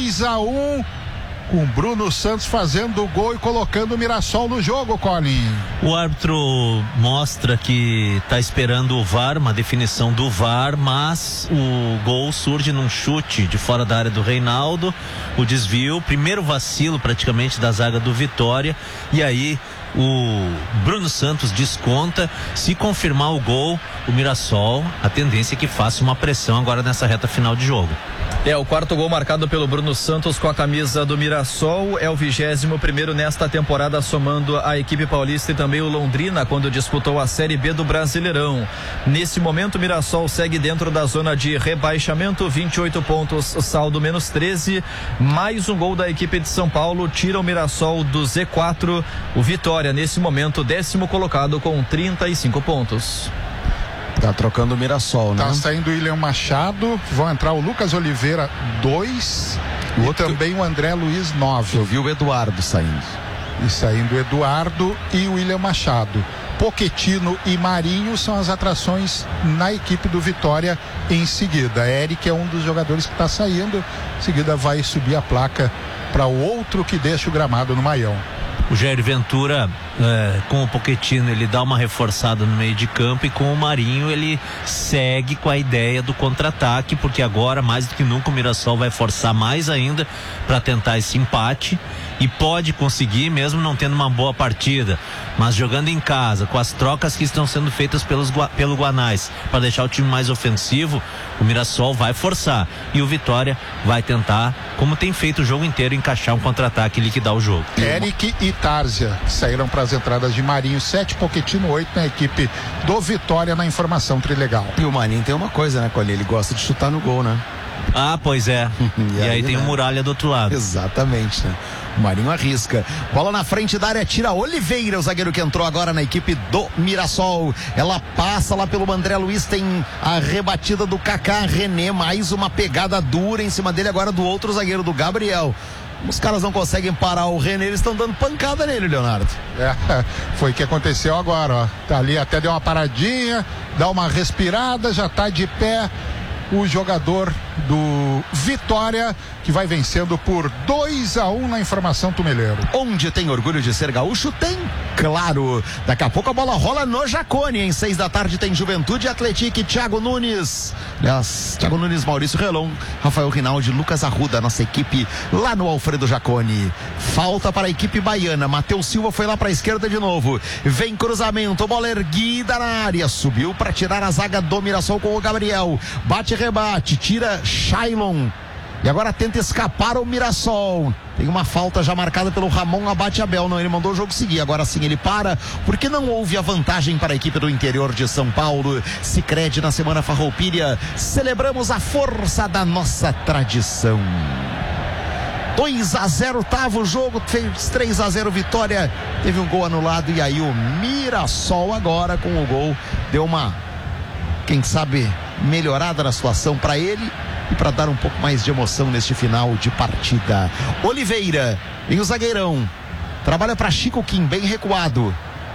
2-1, com Bruno Santos fazendo o gol e colocando o Mirassol no jogo, Colin. O árbitro mostra que está esperando o VAR, uma definição do VAR, mas o gol surge num chute de fora da área do Reinaldo, o desvio, primeiro vacilo praticamente da zaga do Vitória, e aí o Bruno Santos desconta. Se confirmar o gol, o Mirassol, a tendência é que faça uma pressão agora nessa reta final de jogo. É o quarto gol marcado pelo Bruno Santos com a camisa do Mirassol, é o 21º nesta temporada, somando a equipe paulista e também o Londrina quando disputou a Série B do Brasileirão. Nesse momento o Mirassol segue dentro da zona de rebaixamento, 28 pontos, saldo menos 13, mais um gol da equipe de São Paulo tira o Mirassol do Z4, o Vitória nesse momento 10º colocado com 35 pontos. Tá trocando o Mirassol, né? Tá saindo o William Machado, vão entrar o Lucas Oliveira 2 e também o André Luiz 9. Eu vi o Eduardo saindo. E saindo o Eduardo e o William Machado. Pochettino e Marinho são as atrações na equipe do Vitória em seguida. Eric é um dos jogadores que está saindo, em seguida vai subir a placa para o outro que deixa o gramado no Maião. O Jair Ventura, com o Pochettino, ele dá uma reforçada no meio de campo, e com o Marinho ele segue com a ideia do contra-ataque, porque agora, mais do que nunca, o Mirassol vai forçar mais ainda para tentar esse empate, e pode conseguir mesmo não tendo uma boa partida, mas jogando em casa, com as trocas que estão sendo feitas pelo Guanais, para deixar o time mais ofensivo, o Mirassol vai forçar, e o Vitória vai tentar, como tem feito o jogo inteiro, encaixar um contra-ataque e liquidar o jogo. Eric e Tárzia saíram para as entradas de Marinho, 7, Pochettino 8 na equipe do Vitória na informação trilegal. E o Marinho tem uma coisa, né, Colin? Ele gosta de chutar no gol, né? Ah, pois é. E aí tem né? o Muralha do outro lado. Exatamente, né? O Marinho arrisca. Bola na frente da área, tira Oliveira, o zagueiro que entrou agora na equipe do Mirassol. Ela passa lá pelo André Luiz, tem a rebatida do Kaká. René, mais uma pegada dura em cima dele agora do outro zagueiro, do Gabriel. Os caras não conseguem parar o René, eles estão dando pancada nele, Leonardo. Foi o que aconteceu agora, ó. Tá ali, até deu uma paradinha, dá uma respirada, já tá de pé o jogador do Vitória, que vai vencendo por 2-1 na informação Tumeleiro. Onde tem orgulho de ser gaúcho, tem, claro. Daqui a pouco a bola rola no Jacone. Em 6 da tarde tem Juventude, Atlético, Thiago Nunes. Aliás, Thiago Nunes, Maurício Relon, Rafael Rinaldi, Lucas Arruda, nossa equipe lá no Alfredo Jacone. Falta para a equipe baiana. Matheus Silva foi lá para a esquerda de novo. Vem cruzamento, bola erguida na área. Subiu para tirar a zaga do Mirassol com o Gabriel. Bate, rebate, tira Shailon. E agora tenta escapar o Mirassol. Tem uma falta já marcada pelo Ramon Abate Abel. Não, ele mandou o jogo seguir. Agora sim ele para, porque não houve a vantagem para a equipe do interior de São Paulo. Sicredi na Semana Farroupilha. Celebramos a força da nossa tradição. 2-0 tava o jogo, fez 3-0 vitória. Teve um gol anulado e aí o Mirassol agora com o gol deu uma, quem sabe, melhorada na situação para ele e para dar um pouco mais de emoção neste final de partida. Oliveira, vem o zagueirão, trabalha para Chico Kim, bem recuado.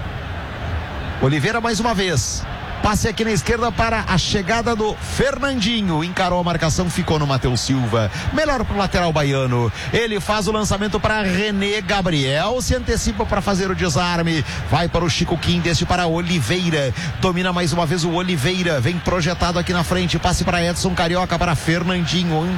Oliveira mais uma vez, passe aqui na esquerda para a chegada do Fernandinho, encarou a marcação, ficou no Matheus Silva, melhor para o lateral baiano. Ele faz o lançamento para René Gabriel, se antecipa para fazer o desarme, vai para o Chico Kim, desce para Oliveira, domina mais uma vez o Oliveira, vem projetado aqui na frente, passe para Edson Carioca, para Fernandinho.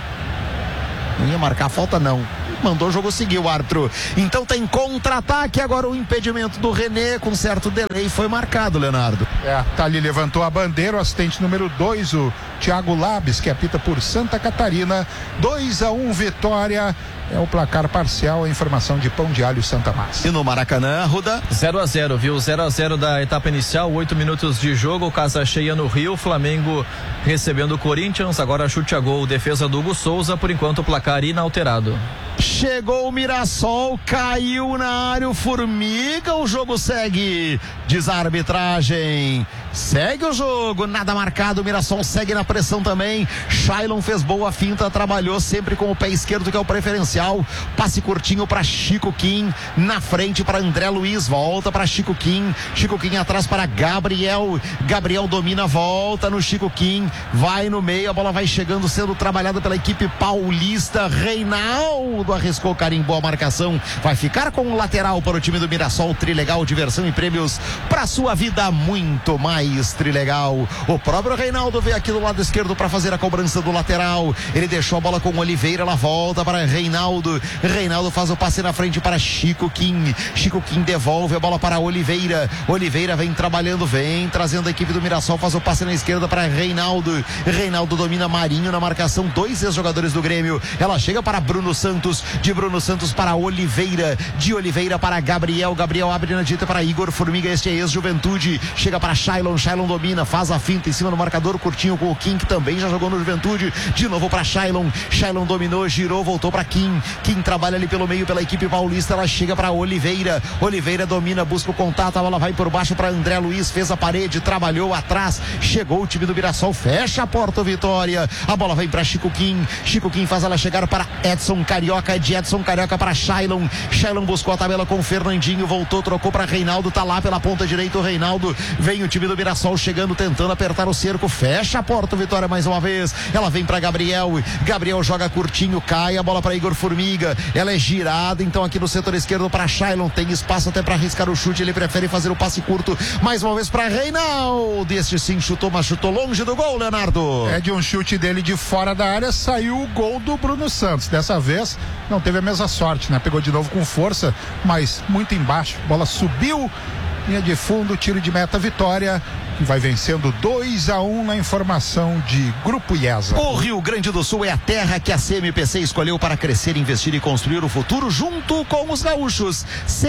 Não ia marcar a falta não, mandou o jogo seguir o árbitro. Então tem contra-ataque, agora o impedimento do René com certo delay foi marcado, Leonardo. Tá ali, levantou a bandeira o assistente número 2, o Thiago Labes, que apita por Santa Catarina. 2-1 vitória, é o placar parcial, a informação de Pão de Alho Santa Massa. E no Maracanã, Ruda? 0-0, viu? 0-0 da etapa inicial, 8 minutos de jogo, casa cheia no Rio, Flamengo recebendo o Corinthians, agora chute a gol, defesa do Hugo Souza, por enquanto o placar inalterado. Chegou o Mirassol, caiu na área o Formiga, o jogo segue, diz a arbitragem, segue o jogo, nada marcado, o Mirassol segue na pressão também. Shailon fez boa finta, trabalhou sempre com o pé esquerdo, que é o preferencial, passe curtinho para Chico Kim, na frente para André Luiz, volta para Chico Kim atrás para Gabriel domina, volta no Chico Kim, vai no meio, a bola vai chegando, sendo trabalhada pela equipe paulista. Reinaldo arriscou, carimbou a marcação, vai ficar com o lateral para o time do Mirassol. Trilegal, diversão e prêmios para sua vida, muito mais Trilegal. O próprio Reinaldo veio aqui do lado esquerdo para fazer a cobrança do lateral, ele deixou a bola com o Oliveira, ela volta para Reinaldo faz o passe na frente para Chico Kim devolve a bola para Oliveira vem trabalhando, vem trazendo a equipe do Mirassol, faz o passe na esquerda para Reinaldo domina Marinho na marcação, 2 ex-jogadores do Grêmio, ela chega para Bruno Santos, de Bruno Santos para Oliveira, de Oliveira para Gabriel abre na direita para Igor Formiga, este é ex-Juventude, chega para Shailon domina, faz a finta em cima do marcador, curtinho com o Kim, que também já jogou no Juventude, de novo para Shailon dominou, girou, voltou para Kim trabalha ali pelo meio pela equipe paulista, ela chega para Oliveira domina, busca o contato, a bola vai por baixo para André Luiz, fez a parede, trabalhou atrás, chegou o time do Mirassol, fecha a porta, Vitória, a bola vem para Chico Kim faz ela chegar para Edson Carioca, de Edson Carioca para Shailon buscou a tabela com o Fernandinho, voltou, trocou para Reinaldo, tá lá pela ponta direita o Reinaldo, vem o time do Mirassol chegando, tentando apertar o cerco, fecha a porta, Vitória mais uma vez, ela vem para Gabriel joga curtinho, cai a bola para Igor Formiga, ela é girada então aqui no setor esquerdo para Shailon, tem espaço até para arriscar o chute, ele prefere fazer o passe curto, mais uma vez para Reinaldo, este sim chutou, mas chutou longe do gol, Leonardo. De um chute dele de fora da área saiu o gol do Bruno Santos, dessa vez não teve a mesma sorte, né? Pegou de novo com força, mas muito embaixo, bola subiu, linha de fundo, tiro de meta, Vitória, que vai vencendo 2-1 na informação de Grupo IESA. O Rio Grande do Sul é a terra que a CMPC escolheu para crescer, investir e construir o futuro junto com os gaúchos.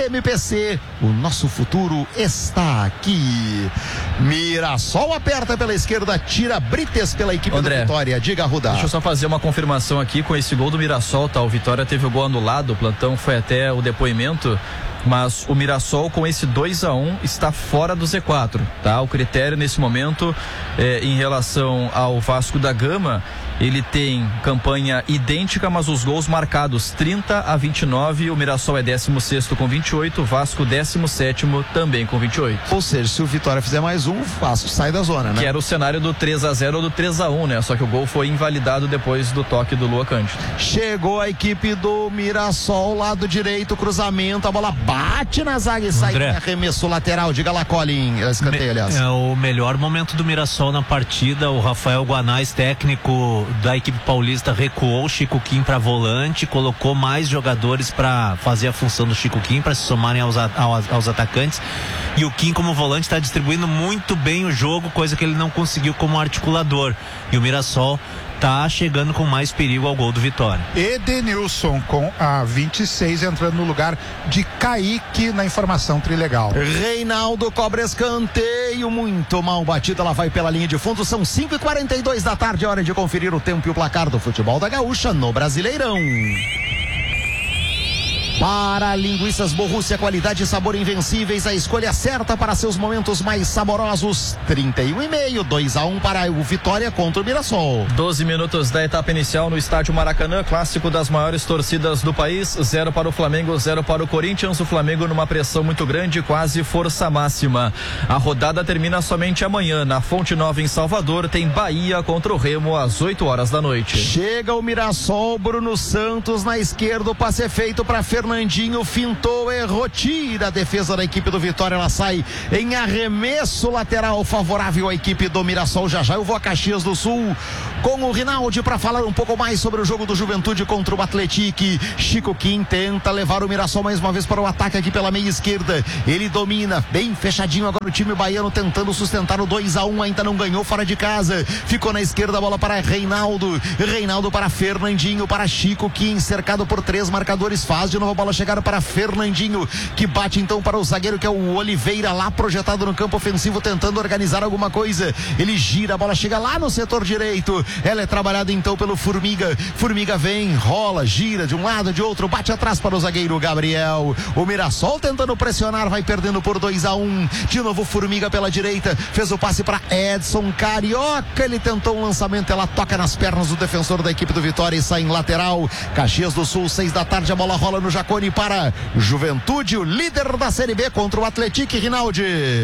CMPC, o nosso futuro está aqui. Mirassol aperta pela esquerda, tira Brites pela equipe do Vitória. Diga, Rudá. Deixa eu só fazer uma confirmação aqui com esse gol do Mirassol, tá? O Vitória teve o gol anulado, o plantão foi até o depoimento, mas o Mirassol com esse 2-1 está fora do Z4, tá? O critério nesse momento em relação ao Vasco da Gama, ele tem campanha idêntica, mas os gols marcados 30-29, o Mirassol é 16º com 28, o Vasco 17º também com 28. Ou seja, se o Vitória fizer mais um, o Vasco sai da zona, né? Que era o cenário do 3-0 ou do 3-1, né? Só que o gol foi invalidado depois do toque do Lua Cândido. Chegou a equipe do Mirassol, lado direito, cruzamento, a bola bate na zaga e sai, arremesso lateral, diga lá, Colin, escanteio, aliás. É o melhor momento do Mirassol na partida, o Rafael Guanais, técnico da equipe paulista, recuou o Chico Kim para volante, colocou mais jogadores para fazer a função do Chico Kim, para se somarem aos atacantes, e o Kim como volante está distribuindo muito bem o jogo, coisa que ele não conseguiu como articulador, e o Mirassol tá chegando com mais perigo ao gol do Vitória. Edenilson com a 26 entrando no lugar de Kaique na informação trilegal. Reinaldo cobra escanteio, muito mal batida, ela vai pela linha de fundo, são 5h42 da tarde, hora de conferir o tempo e o placar do futebol da Gaúcha no Brasileirão. Para linguiças Borrússia, qualidade e sabor invencíveis, a escolha certa para seus momentos mais saborosos. 31,5, 2-1 para o Vitória contra o Mirassol. 12 minutos da etapa inicial no estádio Maracanã, clássico das maiores torcidas do país. 0 para o Flamengo, 0 para o Corinthians. O Flamengo numa pressão muito grande, quase força máxima. A rodada termina somente amanhã. Na Fonte Nova em Salvador tem Bahia contra o Remo às 8 horas da noite. Chega o Mirassol, Bruno Santos na esquerda, o passe é feito para Fernandinho, fintou, errou, tira a defesa da equipe do Vitória, ela sai em arremesso lateral favorável à equipe do Mirassol. Já eu vou a Caxias do Sul com o Rinaldi para falar um pouco mais sobre o jogo do Juventude contra o Atlético. Chico Kim tenta levar o Mirassol mais uma vez para o ataque aqui pela meia esquerda, ele domina, bem fechadinho agora o time baiano tentando sustentar o 2-1, ainda não ganhou fora de casa, ficou na esquerda, a bola para Reinaldo para Fernandinho, para Chico Kim, cercado por 3 marcadores, faz de novo a bola chegar para Fernandinho, que bate então para o zagueiro que é o Oliveira, lá projetado no campo ofensivo, tentando organizar alguma coisa, ele gira, a bola chega lá no setor direito, ela é trabalhada então pelo Formiga vem, rola, gira de um lado, de outro, bate atrás para o zagueiro Gabriel, o Mirassol tentando pressionar, vai perdendo por 2-1, de novo Formiga pela direita, fez o passe para Edson Carioca, ele tentou um lançamento, ela toca nas pernas do defensor da equipe do Vitória e sai em lateral. Caxias do Sul, 6 da tarde, a bola rola no Jaconi para Juventude, o líder da Série B contra o Atlético. Rinaldi.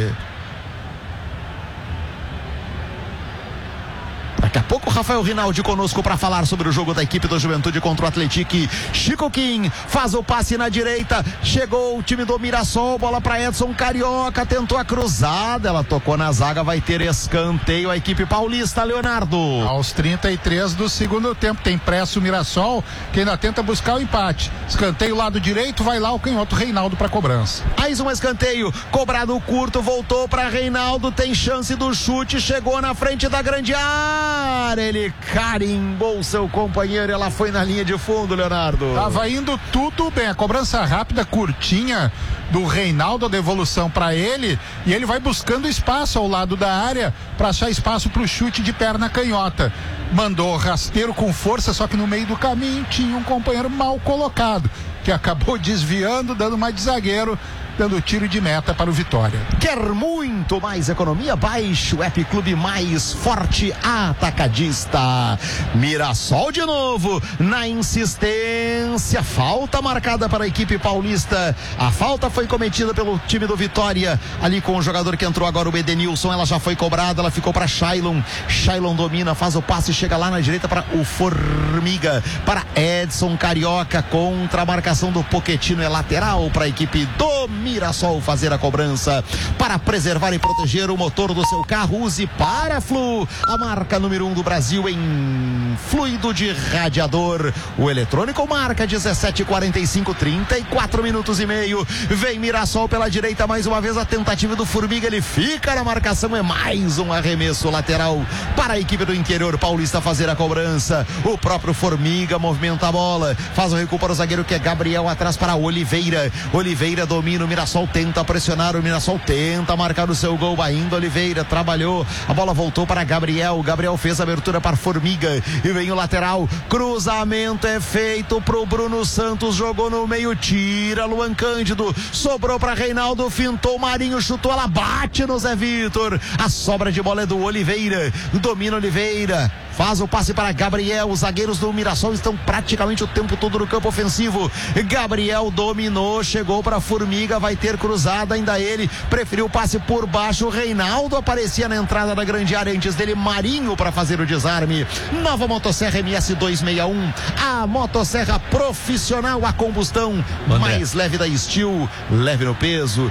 Daqui a pouco, Rafael Rinaldi conosco para falar sobre o jogo da equipe do Juventude contra o Atlético. Chico Kim faz o passe na direita, chegou o time do Mirassol, bola para Edson Carioca, tentou a cruzada, ela tocou na zaga, vai ter escanteio a equipe paulista, Leonardo. Aos 33 do segundo tempo, tem pressa o Mirassol, que ainda tenta buscar o empate. Escanteio lado direito, vai lá o canhoto Reinaldo para cobrança. Mais um escanteio, cobrado curto, voltou para Reinaldo, tem chance do chute, chegou na frente da grande área. Ele carimbou seu companheiro, ela foi na linha de fundo, Leonardo. Tava indo tudo bem, a cobrança rápida, curtinha do Reinaldo, a devolução para ele, e ele vai buscando espaço ao lado da área para achar espaço para o chute de perna canhota. Mandou rasteiro com força, só que no meio do caminho tinha um companheiro mal colocado, que acabou desviando, dando uma de zagueiro, dando tiro de meta para o Vitória. Quer muito mais economia? Baixe o App Clube Mais Forte Atacadista. Mirassol de novo, na insistência, falta marcada para a equipe paulista. A falta foi cometida pelo time do Vitória, ali com o jogador que entrou agora, o Edenilson. Ela já foi cobrada, ela ficou para Shailon domina, faz o passe, chega lá na direita para o Formiga, para Edson Carioca, contra a marcação do Pochettino, é lateral para a equipe do Mirassol fazer a cobrança. Para preservar e proteger o motor do seu carro, use Paraflu, a marca número 1 do Brasil em fluido de radiador. O eletrônico marca 17:45, 34 minutos e meio. Vem Mirassol pela direita, mais uma vez a tentativa do Formiga, ele fica na marcação, é mais um arremesso lateral para a equipe do interior paulista fazer a cobrança. O próprio Formiga movimenta a bola, faz o recuo para o zagueiro que é Gabriel, atrás para Oliveira domina, o Mirassol tenta pressionar, o Mirassol tenta marcar o seu gol, ainda Oliveira trabalhou, a bola voltou para Gabriel fez a abertura para Formiga e vem o lateral, cruzamento é feito pro Bruno Santos, jogou no meio, tira Luan Cândido, sobrou para Reinaldo, fintou Marinho, chutou, ela bate no Zé Vitor, a sobra de bola é do Oliveira, domina Oliveira, faz o passe para Gabriel, os zagueiros do Mirassol estão praticamente o tempo todo no campo ofensivo, Gabriel dominou, chegou para Formiga, vai ter cruzada, ainda ele preferiu o passe por baixo, Reinaldo aparecia na entrada da grande área, antes dele Marinho para fazer o desarme. Nova Motosserra MS 261, a motosserra profissional a combustão, mais leve da Steel, leve no peso,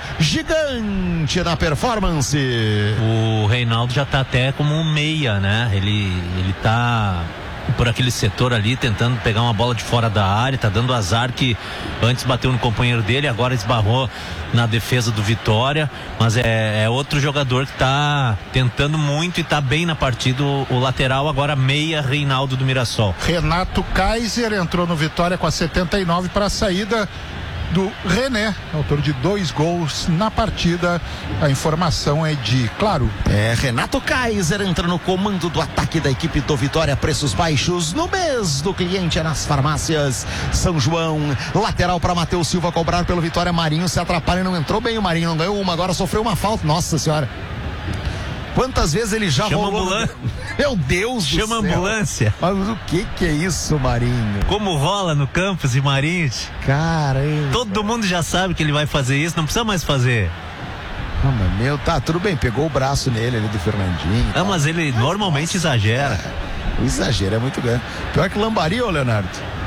gigante na performance. O Reinaldo já tá até como um meia, né? Ele tá por aquele setor ali, tentando pegar uma bola de fora da área, tá dando azar que antes bateu no companheiro dele, agora esbarrou na defesa do Vitória, mas é outro jogador que tá tentando muito e tá bem na partida, o lateral agora meia, Reinaldo do Mirassol. Renato Kaiser entrou no Vitória com a 79 para a saída do René, autor de 2 gols na partida. A informação é de, claro, Renato Kaiser entra no comando do ataque da equipe do Vitória. Preços baixos no mês do cliente é nas farmácias São João. Lateral para Matheus Silva cobrar pelo Vitória. Marinho se atrapalha e não entrou bem. O Marinho não ganhou uma, agora sofreu uma falta. Nossa senhora, quantas vezes ele já Chama rolou? ambulância. Meu Deus do céu. Chama ambulância. Mas o que é isso, Marinho? Como rola no Campos e Marins. Caramba. Todo mundo já sabe que ele vai fazer isso, não precisa mais fazer. Ah, mas meu, tá, tudo bem, pegou o braço nele ali do Fernandinho. Ah, mas ele normalmente exagera. O exagero é muito grande. Pior que lambaria, ô Leonardo.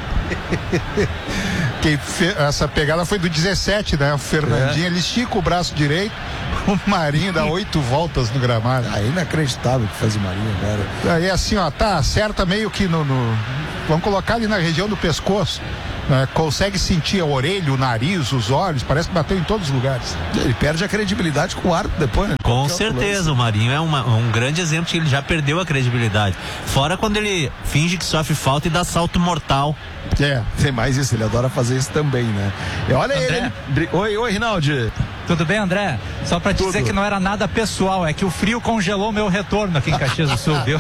essa pegada foi do 17, né? O Fernandinho, ele estica o braço direito, o Marinho dá 8 voltas no gramado. É inacreditável que faz o Marinho, cara. Aí assim, ó, tá, acerta meio que vamos colocar ali na região do pescoço. Consegue sentir a orelha, o nariz, os olhos, parece que bateu em todos os lugares. Ele perde a credibilidade com o árbitro depois, né? Com certeza, o Marinho é um grande exemplo de que ele já perdeu a credibilidade. Fora quando ele finge que sofre falta e dá salto mortal. Tem mais isso, ele adora fazer isso também, né? E olha André. ele. Oi, Rinaldi. Tudo bem, André? Só pra te dizer que não era nada pessoal, é que o frio congelou meu retorno aqui em Caxias do Sul, viu?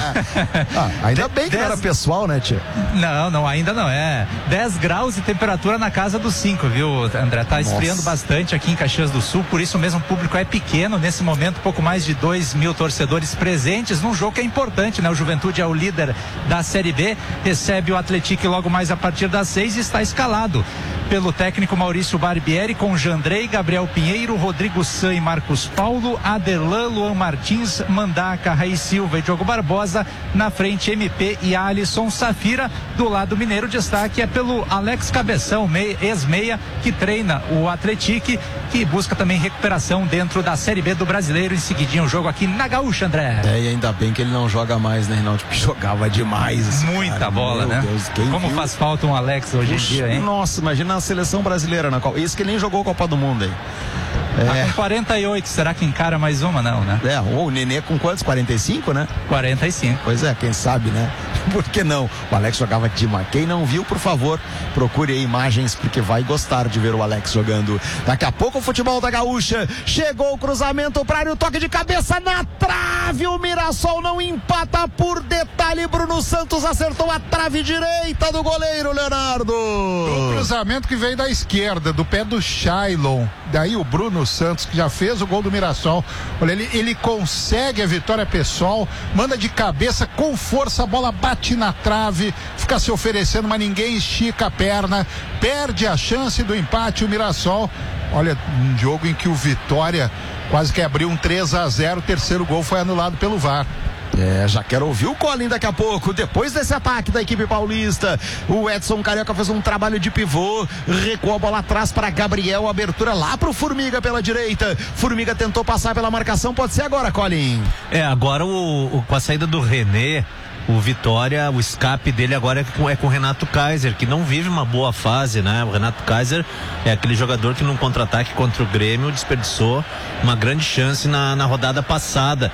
Ainda bem que não era pessoal, né, tia? Não, ainda não é. 10 graus e temperatura na casa dos 5, viu, André? Tá esfriando bastante aqui em Caxias do Sul, por isso mesmo o público é pequeno. Nesse momento, pouco mais de 2.000 torcedores presentes num jogo que é importante, né? O Juventude é o líder da Série B, recebe o Atlético logo mais a partir das 6 e está escalado pelo técnico Maurício Barbieri, com Jandrei, Gabriel Pinheiro, Rodrigo San e Marcos Paulo, Aderlan, Luan Martins, Mandaca, Raiz Silva e Diogo Barbosa. Na frente, MP e Alisson Safira. Do lado mineiro, destaque é pelo Alex Cabeção, ex-meia, que treina o Atlético, que busca também recuperação dentro da Série B do Brasileiro. Em seguidinho o jogo aqui na Gaúcha, André. E ainda bem que ele não joga mais, né, Rinaldo? Porque jogava demais. Muita bola, meu né? Deus, como viu? faz falta um Alex hoje em dia, hein? Nossa, imagina a seleção brasileira na Copa. Isso que ele nem jogou a Copa do Mundo aí. Tá com 48, será que encara mais uma? Não, né? O Nenê com quantos? 45, né? 45. Pois é, quem sabe, né? Por que não? O Alex jogava demais. Quem não viu, por favor, procure aí imagens, porque vai gostar de ver o Alex jogando. Daqui a pouco o futebol da Gaúcha. Chegou o cruzamento para área, o toque de cabeça na trave. O Mirassol não empata por detalhe. Bruno Santos acertou a trave direita do goleiro, Leonardo. O cruzamento que veio da esquerda, do pé do Shailon. Daí o Bruno Santos, que já fez o gol do Mirassol. Olha, ele consegue a vitória pessoal, manda de cabeça com força, a bola bate na trave, fica se oferecendo, mas ninguém estica a perna, perde a chance do empate o Mirassol. Olha, um jogo em que o Vitória quase que abriu um 3-0, o terceiro gol foi anulado pelo VAR. Já quero ouvir o Colin daqui a pouco. Depois desse ataque da equipe paulista, o Edson Carioca fez um trabalho de pivô, recuou a bola atrás para Gabriel, abertura lá pro Formiga pela direita. Formiga tentou passar pela marcação, pode ser agora, Colin. Agora com a saída do René, o Vitória, o escape dele agora é com o Renato Kaiser, que não vive uma boa fase, né? O Renato Kaiser é aquele jogador que num contra-ataque contra o Grêmio desperdiçou uma grande chance na rodada passada.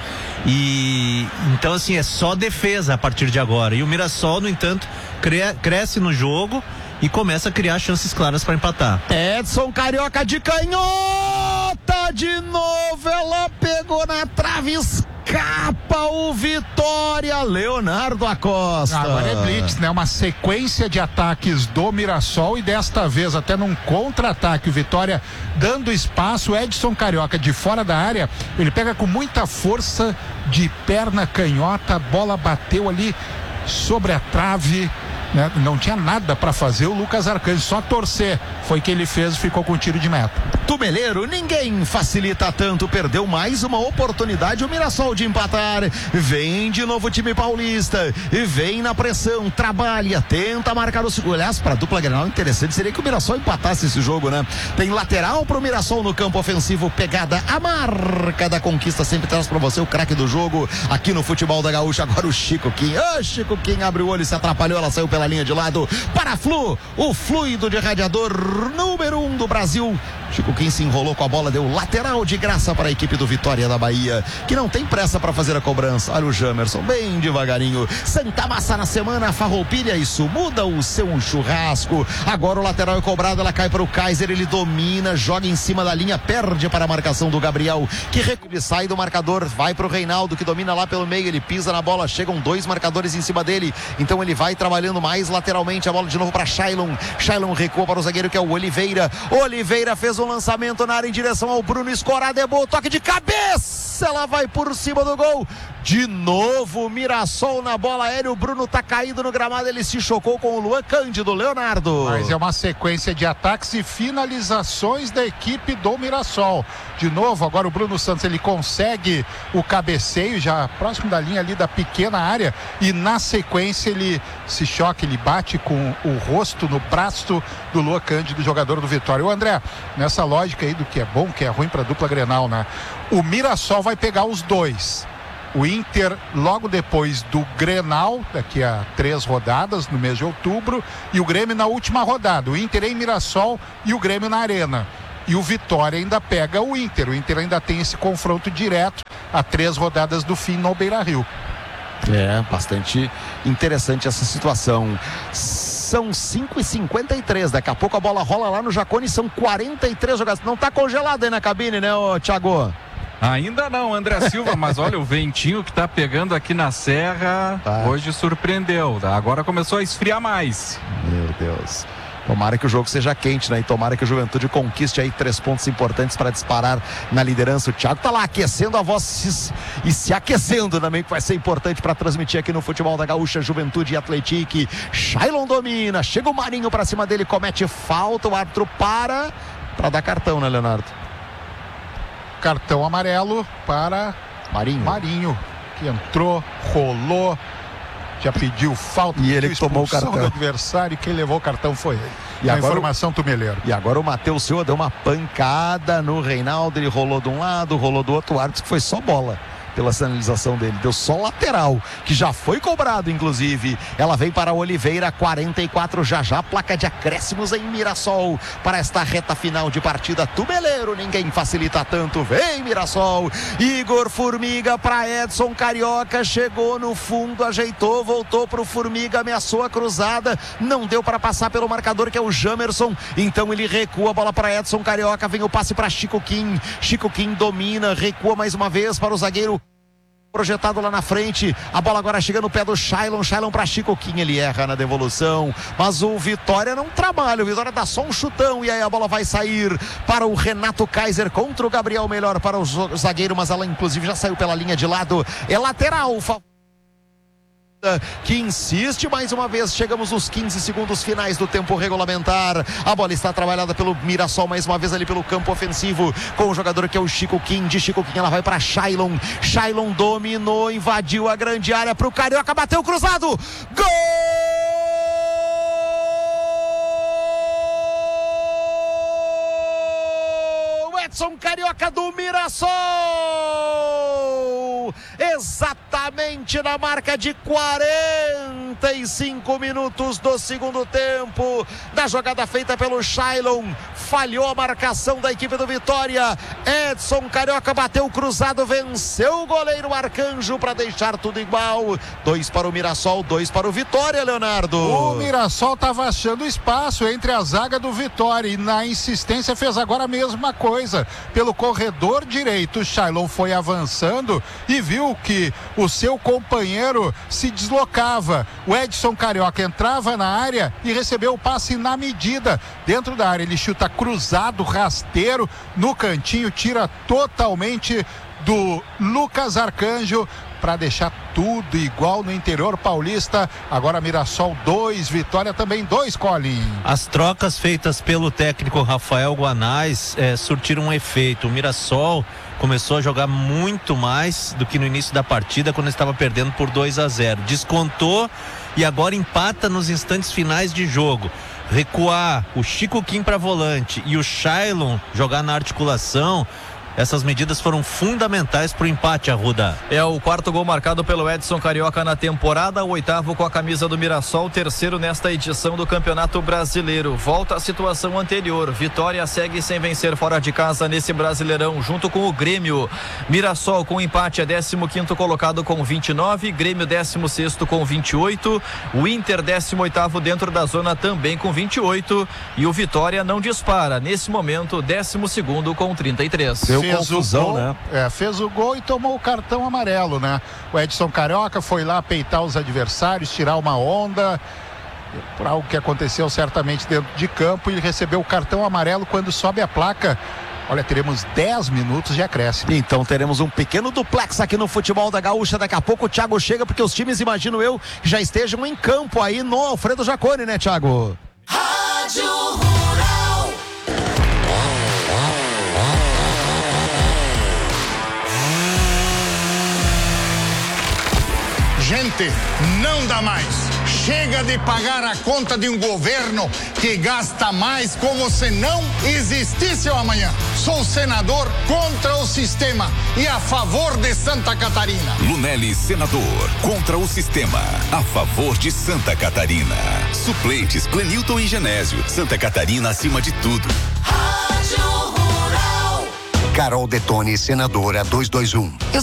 E então, assim, é só defesa a partir de agora. E o Mirassol, no entanto, cresce no jogo e começa a criar chances claras para empatar. Edson Carioca de canhota de novo, ela pegou na trave, escapa o Vitória, Leonardo Acosta. Agora é blitz, né? Uma sequência de ataques do Mirassol e desta vez até num contra-ataque, o Vitória dando espaço, Edson Carioca de fora da área, ele pega com muita força de perna canhota, a bola bateu ali sobre a trave. né? Não tinha nada para fazer o Lucas Arcanjo, só torcer. Foi que ele fez, ficou com tiro de meta. Tumeleiro, ninguém facilita tanto, perdeu mais uma oportunidade o Mirassol de empatar. Vem de novo o time paulista, e vem na pressão, trabalha, tenta marcar o segundo. Aliás, para a dupla Grenal, interessante seria que o Mirassol empatasse esse jogo, né? Tem lateral pro Mirassol no campo ofensivo, pegada, a marca da conquista, sempre traz para você o craque do jogo aqui no Futebol da Gaúcha. Agora o Chico Kim, Chico Kim abre o olho e se atrapalhou, ela saiu pela linha de lado para a Flu, o fluido de radiador número 1 do Brasil. Chico Kim se enrolou com a bola, deu lateral de graça para a equipe do Vitória da Bahia, que não tem pressa para fazer a cobrança. Olha o Jamerson, bem devagarinho. Santa Massa na semana, Farroupilha, isso muda o seu churrasco. Agora o lateral é cobrado, ela cai para o Kaiser, ele domina, joga em cima da linha, perde para a marcação do Gabriel, que ele sai do marcador, vai para o Reinaldo, que domina lá pelo meio, ele pisa na bola, chegam 2 marcadores em cima dele, então ele vai trabalhando mais lateralmente, a bola de novo para Shailon recua para o zagueiro, que é o Oliveira fez um lançamento na área em direção ao Bruno Escorado, é bom, toque de cabeça, ela vai por cima do gol, de novo Mirassol na bola aérea, o Bruno tá caído no gramado, ele se chocou com o Luan Cândido, Leonardo. Mas é uma sequência de ataques e finalizações da equipe do Mirassol. De novo, agora o Bruno Santos, ele consegue o cabeceio já próximo da linha ali da pequena área, e na sequência ele se choca, ele bate com o rosto no braço do Luan Cândido, jogador do Vitória. O André, nessa lógica aí do que é bom, que é ruim para a dupla Grenal, né? O Mirassol vai pegar os dois. O Inter logo depois do Grenal, daqui a 3 rodadas, no mês de outubro, e o Grêmio na última rodada. O Inter em Mirassol e o Grêmio na Arena. E o Vitória ainda pega o Inter ainda tem esse confronto direto a 3 rodadas do fim no Beira-Rio. É, bastante interessante essa situação. São 5h53, daqui a pouco a bola rola lá no Jacone, são 43 jogadores. Não tá congelado aí na cabine, né, Thiago? Ainda não, André Silva, mas olha, o ventinho que tá pegando aqui na serra, hoje surpreendeu, agora começou a esfriar mais. Meu Deus. Tomara que o jogo seja quente, né? E tomara que o Juventude conquiste aí 3 pontos importantes para disparar na liderança. O Thiago tá lá aquecendo a voz e se aquecendo também, que vai ser importante para transmitir aqui no Futebol da Gaúcha, Juventude e Atlético. Shailon domina, chega o Marinho para cima dele, comete falta, o árbitro para dar cartão, né, Leonardo? Cartão amarelo para Marinho, que entrou, rolou, já pediu falta, e ele tomou o cartão do adversário, e quem levou o cartão foi ele. E a informação, Tumeleiro. E agora o Matheus Silva deu uma pancada no Reinaldo, ele rolou de um lado, rolou do outro, o árbitro que foi só bola pela sinalização dele, deu só lateral, que já foi cobrado inclusive. Ela vem para Oliveira, 44 já, placa de acréscimos em Mirassol para esta reta final de partida. Tumeleiro, ninguém facilita tanto, vem Mirassol. Igor Formiga para Edson Carioca, chegou no fundo, ajeitou, voltou para o Formiga, ameaçou a cruzada, não deu para passar pelo marcador, que é o Jamerson, então ele recua a bola para Edson Carioca, vem o passe para Chico Kim domina, recua mais uma vez para o zagueiro projetado lá na frente, a bola agora chega no pé do Shailon para Chico Kim, ele erra na devolução, mas o Vitória não trabalha, o Vitória dá só um chutão, e aí a bola vai sair para o Renato Kaiser contra o Gabriel, melhor para o zagueiro, mas ela inclusive já saiu pela linha de lado, é lateral, que insiste mais uma vez. Chegamos nos 15 segundos finais do tempo regulamentar. A bola está trabalhada pelo Mirassol mais uma vez ali pelo campo ofensivo, com o jogador que é o Chico Kim. De Chico Kim ela vai para Shailon dominou, invadiu a grande área para o Carioca, bateu cruzado, gol! Edson Carioca do Mirassol, exatamente na marca de 45 minutos do segundo tempo, da jogada feita pelo Shailon, falhou a marcação da equipe do Vitória, Edson Carioca bateu cruzado, venceu o goleiro Arcanjo para deixar tudo igual. 2 para o Mirassol, 2 para o Vitória, Leonardo. O Mirassol estava achando espaço entre a zaga do Vitória e na insistência fez agora a mesma coisa. Pelo corredor direito, o Shailon foi avançando e viu que o seu companheiro se deslocava. O Edson Carioca entrava na área e recebeu o passe na medida dentro da área. Ele chuta cruzado, rasteiro, no cantinho, tira totalmente do Lucas Arcanjo para deixar tudo igual no interior paulista. Agora Mirassol 2, Vitória também 2, Colin. As trocas feitas pelo técnico Rafael Guanais surtiram um efeito. O Mirassol começou a jogar muito mais do que no início da partida, quando estava perdendo por 2-0. Descontou e agora empata nos instantes finais de jogo. Recuar o Chico Kim para volante e o Shailon jogar na articulação, essas medidas foram fundamentais para o empate, Arruda. É o quarto gol marcado pelo Edson Carioca na temporada, o oitavo com a camisa do Mirassol, terceiro nesta edição do Campeonato Brasileiro. Volta à situação anterior, Vitória segue sem vencer fora de casa nesse Brasileirão, junto com o Grêmio. Mirassol com empate é 15º colocado com 29, Grêmio 16º com 28, o Inter 18º dentro da zona também com 28 e o Vitória não dispara, nesse momento 12º com 33. Fez confusão, o gol, né? Fez o gol e tomou o cartão amarelo, né? O Edson Carioca foi lá peitar os adversários, tirar uma onda, por algo que aconteceu certamente dentro de campo, e recebeu o cartão amarelo. Quando sobe a placa, olha, teremos 10 minutos de acréscimo. Então teremos um pequeno duplex aqui no futebol da Gaúcha. Daqui a pouco o Thiago chega, porque os times, imagino eu, já estejam em campo aí no Alfredo Jaconi, né, Thiago? Rádio Rural. Gente, não dá mais. Chega de pagar a conta de um governo que gasta mais como se não existisse o amanhã. Sou senador contra o sistema e a favor de Santa Catarina. Lunelli, senador, contra o sistema, a favor de Santa Catarina. Suplentes, Clenilton e Genésio. Santa Catarina acima de tudo. Rádio Rural. Carol Detone, senadora 221.